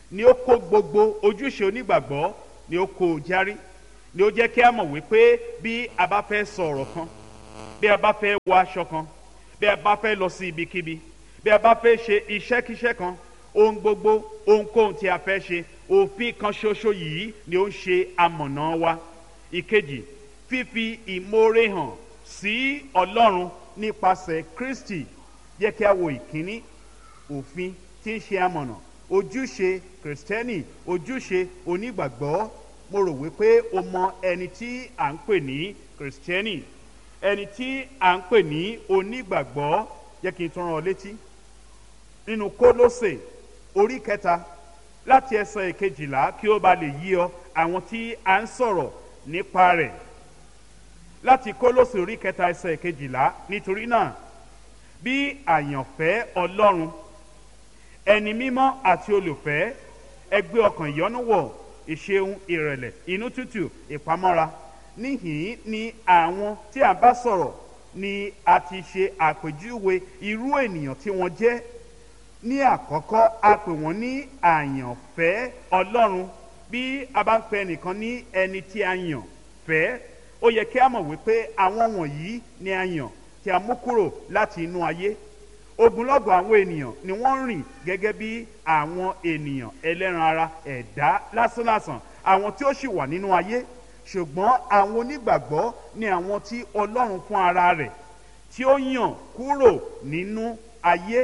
ni ó kó gbogbo ojúṣe onígbàgbọ́ ni ó kó o járí, ni ó jẹ́ kí a mọ̀ wípé bí a bá fẹ́ sọ ọ̀rọ̀ kan, bí a bá fẹ́ wọ aṣọ kan, bí a bá fẹ́ lọ sí ibikíbi, bí a bá fẹ́ ṣe iṣẹ́kíṣẹ́ kan, ohun gbogbo ohunkóhun tí a fẹ́ ṣe, òfin kan ṣoṣo yìí ni ó ń ṣe amọ̀nà wa. Ìkejì, fífi ìmoore hàn sí Ọlọ́run nípasẹ̀ Kristi. Jẹ́ kí a wo ìkíní, òfin tí ń ṣe amọ̀nà, ojúṣe Kristẹni, ojúṣe onígbàgbọ́. Mo rò wípé o mọ ẹni tí à ń pè ní Kristẹni, ẹni tí à ń pè ní onígbàgbọ́. Jẹ́ kí n tún rán ọ létí nínú Kólósè orí kẹta láti ẹsẹ̀ ìkejìlá kí ó ba lè yí ọ àwọn tí a ń sọ̀rọ̀ nípa rẹ̀. Láti Kólósè orí kẹta ẹsẹ̀ ìkejìlá, nítorí náà bí àyànfẹ́ Ọlọ́run, ẹni mímọ́ àti olùfẹ́, ẹ gbé ọkàn ìyọ́nú wọ̀, ìṣeun, ìrẹ̀lẹ̀, inú tútù, ìpamọ́ra. Níhìn ni àwọn tí a bá sọ̀rọ̀ ni a ti ṣe àpèjúwe irú ènìyàn tí wọ́n jẹ́. Ní àkọ́kọ́, a pè wọ́n ní àyànfẹ́ Ọlọ́run. Bí a bá ń pè ẹnìkan ní ẹni tí a yàn fẹ́, ó yẹ kí a mọ̀ wípé àwọn wọ̀nyí ni a yàn tí a mú kúrò láti inú ayé. Ogunlọ́gọ̀ àwọn ènìyàn ni wọ́n rìn gẹ́gẹ́ bí àwọn ènìyàn ẹlẹ́ran ara, ẹ̀dá lásánlàsàn, àwọn tí ó sì wà nínú ayé. Ṣùgbọ́n àwọn onígbàgbọ́ ni àwọn tí Ọlọ́run fún ara rẹ̀ tí ó yàn kúrò nínú ayé.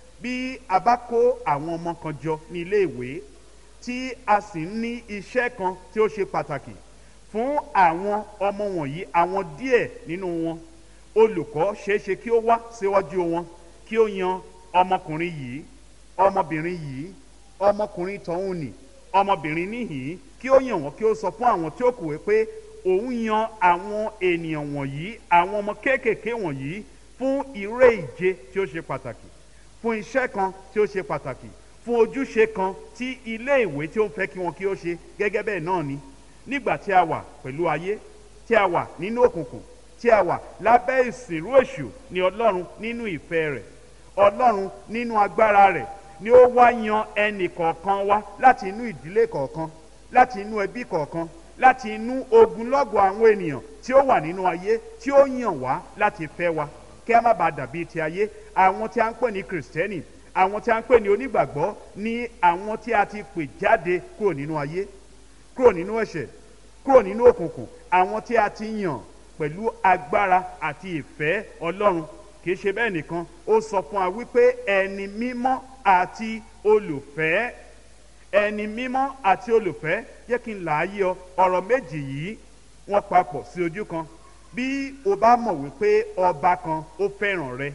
Bí a bá kó àwọn ọmọ kan jọ ní ilé ìwé tí a sì ń ní iṣẹ́ kan tí ó ṣe pàtàkì fún àwọn ọmọ wọ̀nyí, àwọn díẹ̀ nínú wọn, olùkọ́ ṣeéṣe kí ó wá síwájú wọn kí ó yan ọmọkùnrin yìí, ọmọbìnrin yìí, ọmọkùnrin tọ̀hún nì, ọmọbìnrin níhìn, kí ó yàn wọ́n, kí ó sọ fún àwọn tí ó kù wípé òun yan àwọn ènìyàn wọ̀nyí, àwọn ọmọ kéékèèké wọ̀nyí fún eré ìje tí ó ṣe pàtàkì, fún iṣẹ́ kan tí ó ṣe pàtàkì, fún ojúṣe kan tí ilé ìwé tí ó ń fẹ́ kí wọn kí ó ṣe. Gẹ́gẹ́ bẹ́ẹ̀ náà ni nígbà tí a wà pẹ̀lú ayé, tí a wà nínú òkùnkùn, tí a wà lábẹ́ ìsìnrú èṣù, ni Ọlọ́run nínú ìfẹ́ rẹ̀, Ọlọ́run nínú agbára rẹ̀, ni ó wá yan ẹnì kọ̀ọ̀kan wá láti inú ìdílé kọ̀ọ̀kan, láti inú ẹbí kọ̀ọ̀kan, láti inú ogunlọ́gọ̀ àwọn ènìyàn tí ó wà nínú ayé, tí ó yàn wá láti fẹ́ wa, kí a má bàa dàbí ti ayé. Àwọn tí a ń pè ní Kristẹni, àwọn tí a ń pè ní onígbàgbọ́, ní àwọn tí a ti pè jáde kúrò nínú ayé, kúrò nínú ẹ̀ṣẹ̀, kúrò nínú òkùnkùn, àwọn tí a ti yàn pẹ̀lú agbára àti ìfẹ́ Ọlọ́run. Kìí ṣe bẹ́ẹ̀ nìkan, ó sọ fún wa wípé ẹni mímọ́ àti olùfẹ́, ẹni mímọ́ àti olùfẹ́. Jẹ́ kí n là á yé ọ, ọ̀rọ̀ méjì yìí wọ́n papọ̀ sí ojú kan. Bí o bá mọ̀ wípé ọba kan ó fẹ́ràn rẹ,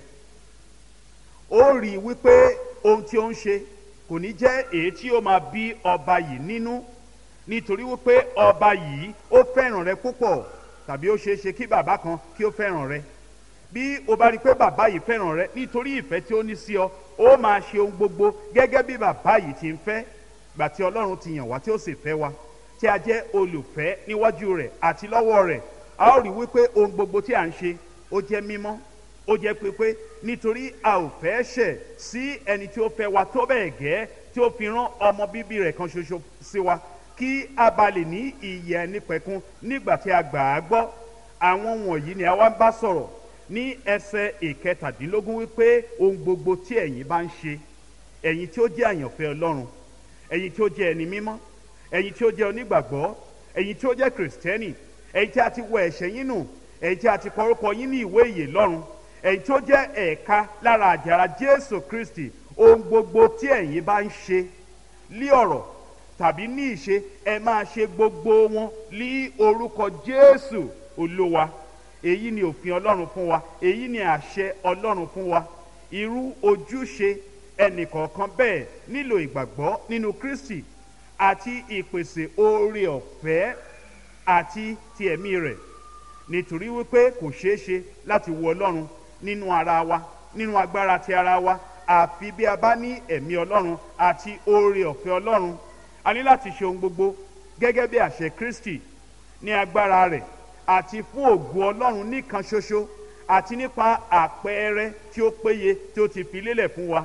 ó rí i wípé ohun tí ó ń ṣe kò ní jẹ́ èyí tí ó máa bí ọba yìí nínú, nítorí wípé ọba yìí ó fẹ́ràn rẹ púpọ̀. Tàbí ó ṣeé ṣe kí bàbá kan kí ó fẹ́ràn rẹ. Bí o bá rí i pé bàbá yìí fẹ́ràn rẹ, nítorí ìfẹ́ tí ó ní sí ọ, ó máa ṣe ohun gbogbo gẹ́gẹ́ bí bàbá yìí ti ń fẹ́. Gbà tí Ọlọ́run ti yàn wá, tí ó sì fẹ́ wa, tí a jẹ́ olùfẹ́ níwájú rẹ̀ àti lọ́wọ́ rẹ̀, a ó rí wípé ohun gbogbo tí à ń ṣe ó jẹ́ mímọ́, ó jẹ́ pípé, nítorí a ò fẹ́ ṣẹ̀ sí ẹni tí ó fẹ́ wa tó bẹ́ẹ̀ gẹ́ tí ó fi rán ọmọ bíbí rẹ̀ kan ṣoṣo sí wa, kí a bá lè ní ìyè ẹnìpẹ̀kun nígbà tí a gbà á gbọ́. Àwọn wọ̀nyí ni a wá ń bá sọ̀rọ̀ ní ẹsẹ̀ ìkẹtàdínlógún wípé ohun gbogbo tí ẹ̀yin bá ń ṣe, ẹ̀yin tí ó jẹ́ àyànfẹ́ Ọlọ́run, ẹ̀yin tí ó jẹ́ ẹni mímọ́, ẹ̀yin tí ó jẹ́ onígbàgbọ́, ẹ̀yin tí ó jẹ́ Kristẹni, ẹ̀yin tí a ti wẹ ẹ̀ṣẹ̀ yín nù, ẹ̀yin tí a ti kọ orúkọ yín ní ìwé ìyè lọ́run, ẹ̀yin tí ó jẹ́ ẹ̀ka lára àjàrà Jésù Kristi, ohun gbogbo tí ẹ̀yin bá ń ṣe lí ọ̀rọ̀ tàbí ní ìṣe, ẹ máa ṣe gbogbo wọn lí orúkọ Jésù Olúwa. Èyí ni òfin Ọlọ́run fún wa, èyí ni àṣẹ Ọlọ́run fún wa. Irú ojúṣe ẹnìkọ̀ọ̀kan bẹ́ẹ̀ nílò ìgbàgbọ́ nínú Kristi àti ìpèsè oore ọ̀fẹ́ àti ti ẹ̀mí rẹ̀, nítorí wípé kò ṣeé ṣe láti wo Ọlọ́run nínú ara wa, nínú agbára ti ara wa, àfi bí a bá ní ẹ̀mí Ọlọ́run àti oore ọ̀fẹ́ Ọlọ́run. A ní láti ṣe ohun gbogbo gẹ́gẹ́ bí àṣẹ Kristi ní agbára rẹ̀ àti fún ògo Ọlọ́run nìkan ṣoṣo, àti nípa àpẹẹrẹ tí ó péye tí ó ti fi lélẹ̀ fún wa.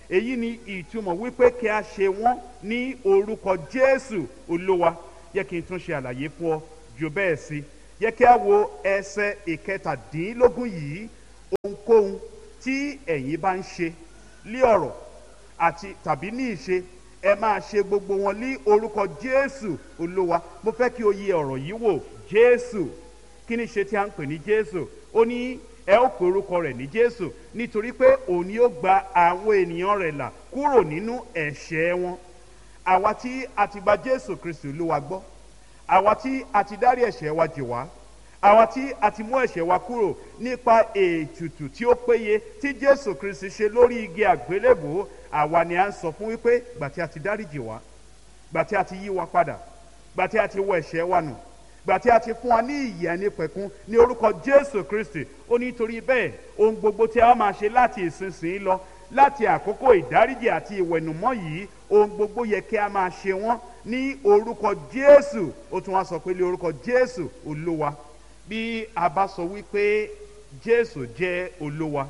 èyí ni ìtumọ̀ wípé kí a ṣe wọ́n ní orúkọ Jésù Olúwa. Yẹ kí n tún ṣe àlàyé fún ọ jù bẹ́ẹ̀ sí. Yẹ kí a wo ẹsẹ̀ ìkẹtàdínlógún yìí. Ohunkóhun tí ẹ̀yin bá ń ṣe lí ọ̀rọ̀ àti tàbí ní ìṣe, ẹ máa ṣe gbogbo wọn ní orúkọ Jésù Olúwa. Mo fẹ́ kí o yẹ ọ̀rọ̀ yìí wò. Jésù, kí ni ṣe tí a ń pè ní Jésù? Ó ní ẹ ó pe orúkọ rẹ̀ ní Jésù nítorí pé òun ni ó gba àwọn ènìyàn rẹ̀ là kúrò nínú ẹ̀ṣẹ̀ wọn. Àwa tí a ti gba Jésù Kristi Olúwa gbọ́, àwa tí a ti dárí ẹ̀ṣẹ̀ wa jì wá, àwa tí a ti mú ẹ̀ṣẹ̀ wa kúrò nípa ètùtù tí ó péye tí Jésù Kristi ṣe lórí igi àgbélébùú, àwa ni a ń sọ fún wípé gbà tí a ti dáríjì wá, gbà tí a ti yí wa padà, gbà tí a ti wọ ẹ̀ṣẹ̀ wa nù, gbà tí a ti fún wa ní ìyè àìnípẹ̀kun ní orúkọ Jésù Kristi. Ó ní torí bẹ́ẹ̀ ohun gbogbo tí a máa ṣe láti ìsinsìnyí lọ, láti àkókò ìdáríjì àti ìwẹ̀nùmọ́ yìí, ohun gbogbo yẹ kí a máa ṣe wọ́n ní orúkọ Jésù. Ó tún wá sọ pé ní orúkọ Jésù Olúwa. Bí a bá sọ wípé Jésù jẹ́ Olúwa,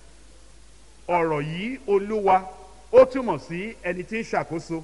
ọ̀rọ̀ yìí Olúwa ó túmọ̀ sí ẹni tí ń ṣàkóso,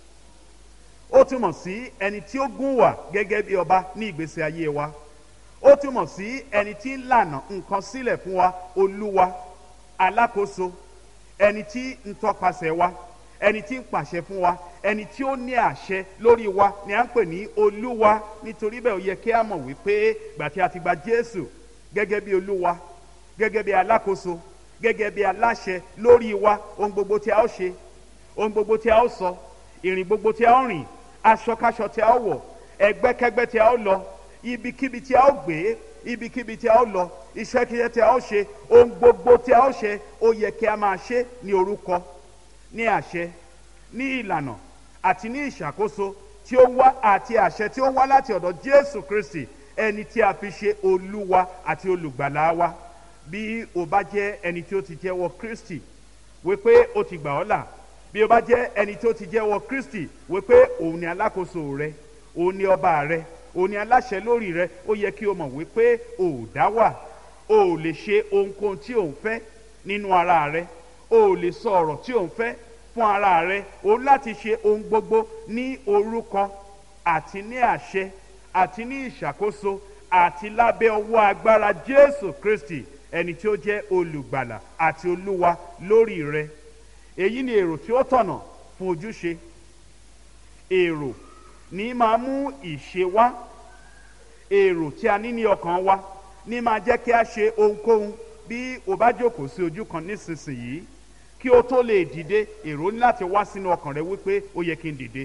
ó túmọ̀ sí ẹni tí ó gún wà gẹ́gẹ́ bí ọba ní ìgbésí ayé wa, ó túmọ̀ sí ẹni tí ń lànà nǹkan sílẹ̀ fún wa. Olúwa, alákòóso, ẹni tí ń tọpasẹ̀ wa, ẹni tí ń pàṣẹ fún wa, ẹni tí ó ní àṣẹ lórí wa ni à ń pè ní Olúwa. Nítorí bẹ́ẹ̀ ó yẹ kí a mọ̀ wípé gbà tí a ti gba Jésù gẹ́gẹ́ bí Olúwa, gẹ́gẹ́ bí alákòóso, gẹ́gẹ́ bí aláṣẹ lórí wa, ohun gbogbo tí a ó ṣe, ohun gbogbo tí a ó sọ, ìrìn gbogbo tí a ó rìn, aṣọkáṣọ tí a ó wọ̀, ẹgbẹ́kẹ́gbẹ́ tí a ó lọ, ibikíbi tí a ó gbé, ibikíbi tí a ó lọ, iṣẹ́kíṣẹ́ tí a ó ṣe, ohun gbogbo tí a ó ṣe, ó yẹ kí a máa ṣe ní orúkọ, ní àṣẹ, ní ìlànà àti ní ìṣàkóso tí ó wá àti àṣẹ tí ó wá láti ọ̀dọ̀ Jésù Kristi, ẹni tí a fi ṣe Olúwa àti olùgbàlà wa. Bí o bá jẹ́ ẹni tí ó ti jẹ́wọ́ Kristi wípé ó ti gbà ọ́ là, bí o bá jẹ́ ẹni tí ó ti jẹ́wọ́ Kristi wípé òun ni alákòóso rẹ, òun ni ọba rẹ, òun ni aláṣẹ lórí rẹ, ó yẹ kí o mọ̀ wípé o ò dá wà, o ò lè ṣe ohunkóhun tí o ń fẹ́ nínú ara rẹ, o ò lè sọ ọ̀rọ̀ tí o ń fẹ́ fún ara rẹ. O láti ṣe ohun gbogbo ní orúkọ àti ní àṣẹ àti ní ìṣàkóso àti lábẹ́ ọwọ́ agbára Jésù Kristi, ẹni tí ó jẹ́ olùgbàlà àti Olúwa lórí rẹ. Èyí ni èrò tí ó tọ̀nà fún ojúṣe. Èrò ní máa mú ìṣe wá. Èrò tí a ní ní ọkàn wa ní máa jẹ́ kí a ṣe ohunkóhun. Bí o bá jókòó sí ojú kan nísinsìnyí, kí o tó lè dìde, èrò ní láti wá sínú ọkàn rẹ wípé ó yẹ kí n dìde.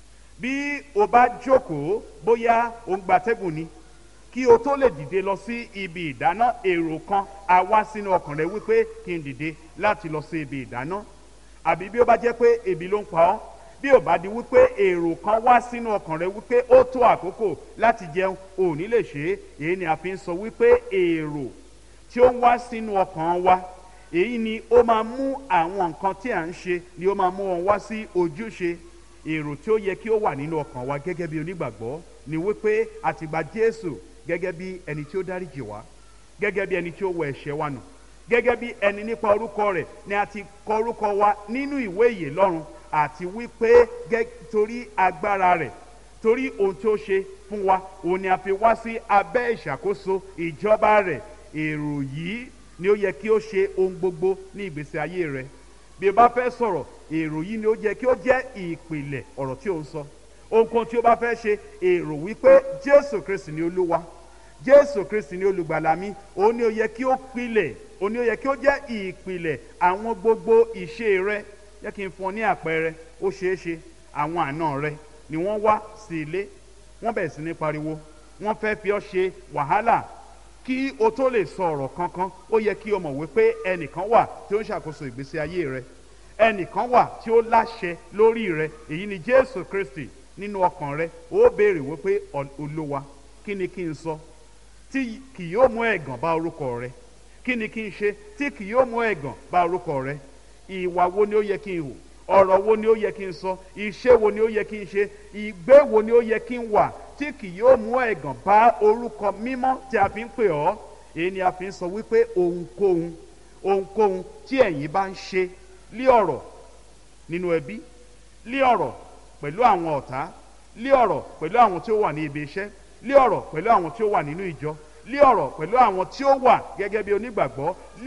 Bí o bá jókòó, bóyá o ń gbatẹ́gùn ni, kí o tó lè dìde lọ sí ibi ìdáná, èrò kan á wá sínú ọkàn rẹ wípé kí n dìde láti lọ sí ibi ìdáná. Àbí bí ó bá jẹ́ pé ebi ló ń pa ọ́, bí ó bá di wípé èrò kan wá sínú ọkàn rẹ wípé ó tó àkókò láti jẹun, ò ní lè ṣe é. Èyí ni a fi ń sọ wípé èrò tí ó ń wá sínú ọkàn wa, èyí ni ó máa mú àwọn nǹkan tí à ń ṣe, ni ó máa mú wọn wá sí ojúṣe. Èrò tí ó yẹ kí ó wà nínú ọkàn wa gẹ́gẹ́ bí onígbàgbọ́ ni wípé a ti gba Jésù gẹ́gẹ́ bí ẹni tí ó dáríjì wá, gẹ́gẹ́ bí ẹni tí ó wọ ẹ̀ṣẹ̀ wa nù, gẹ́gẹ́ bí ẹni nípa orúkọ rẹ̀ ni a ti kọ orúkọ wa nínú ìwé ìyè lọ́run, àti wípé torí agbára rẹ̀, torí ohun tí ó ṣe fún wa, òun ni a fi wá sí abẹ́ ìṣàkóso ìjọba rẹ̀. Èrò yìí ni ó yẹ kí ó ṣe ohun gbogbo ní ìgbésí ayé rẹ. Bí o bá fẹ́ sọ̀rọ̀, èrò yìí ni ó yẹ kí ó jẹ́ ìpìlẹ̀ ọ̀rọ̀ tí ó ń sọ. Ohunkóhun tí o bá fẹ́ ṣe, èrò wípé Jésù Kristi ni Olúwa, Jésù Kristi ni olùgbàlà mi, òun ni ó yẹ kí ó pilẹ̀, òun ni ó yẹ kí ó jẹ́ ìpìlẹ̀ àwọn gbogbo ìṣe rẹ. Jẹ́ kí n fún ọ ní àpẹẹrẹ. Ó ṣeé ṣe àwọn àna rẹ ni wọ́n wá sí ilé, wọ́n bẹ̀rẹ̀ sí ní pariwo, wọ́n fẹ́ fi ọ́ ṣe wàhálà. Kí o tó lè sọ ọ̀rọ̀ kankan, ó yẹ kí o mọ̀ wípé ẹnìkan wà tí ó ń ṣàkóso ìgbésí ayé rẹ, ẹnìkan wà tí ó láṣẹ lórí rẹ. Èyí ni Jésù Kristi. Nínú ọkàn rẹ ó béèrè wípé Olúwa, kí ni kí n sọ tí kì yóò mú ẹ̀gàn bá orúkọ rẹ? Kí ni kí n ṣe tí kì yóò mú ẹ̀gàn bá orúkọ rẹ? Ìwà wo ni ó yẹ kí n hù? Ọ̀rọ̀ wo ni ó yẹ kí n sọ? Iṣẹ́ wo ni ó yẹ kí n ṣe? Ìgbé wo ni ó yẹ kí n wà tí kì yóò mú ẹ̀gàn bá orúkọ mímọ́ tí a fi ń pè ọ́? Èyí ni a fi ń sọ wípé ohunkóhun ohunkóhun tí ẹ̀yin bá ń ṣe lé ọ̀rọ̀ nínú ẹbí, lé ọ̀rọ̀ pẹ̀lú àwọn ọ̀tá, lé ọ̀rọ̀ pẹ̀lú àwọn tí ó wà ní ibi iṣẹ́, lé ọ̀rọ̀ pẹ̀lú àwọn tí ó wà nínú ìjọ, lé ọ̀rọ̀ pẹ̀lú àwọn tí ó wà gẹ́gẹ́ bí onígbàgbọ́,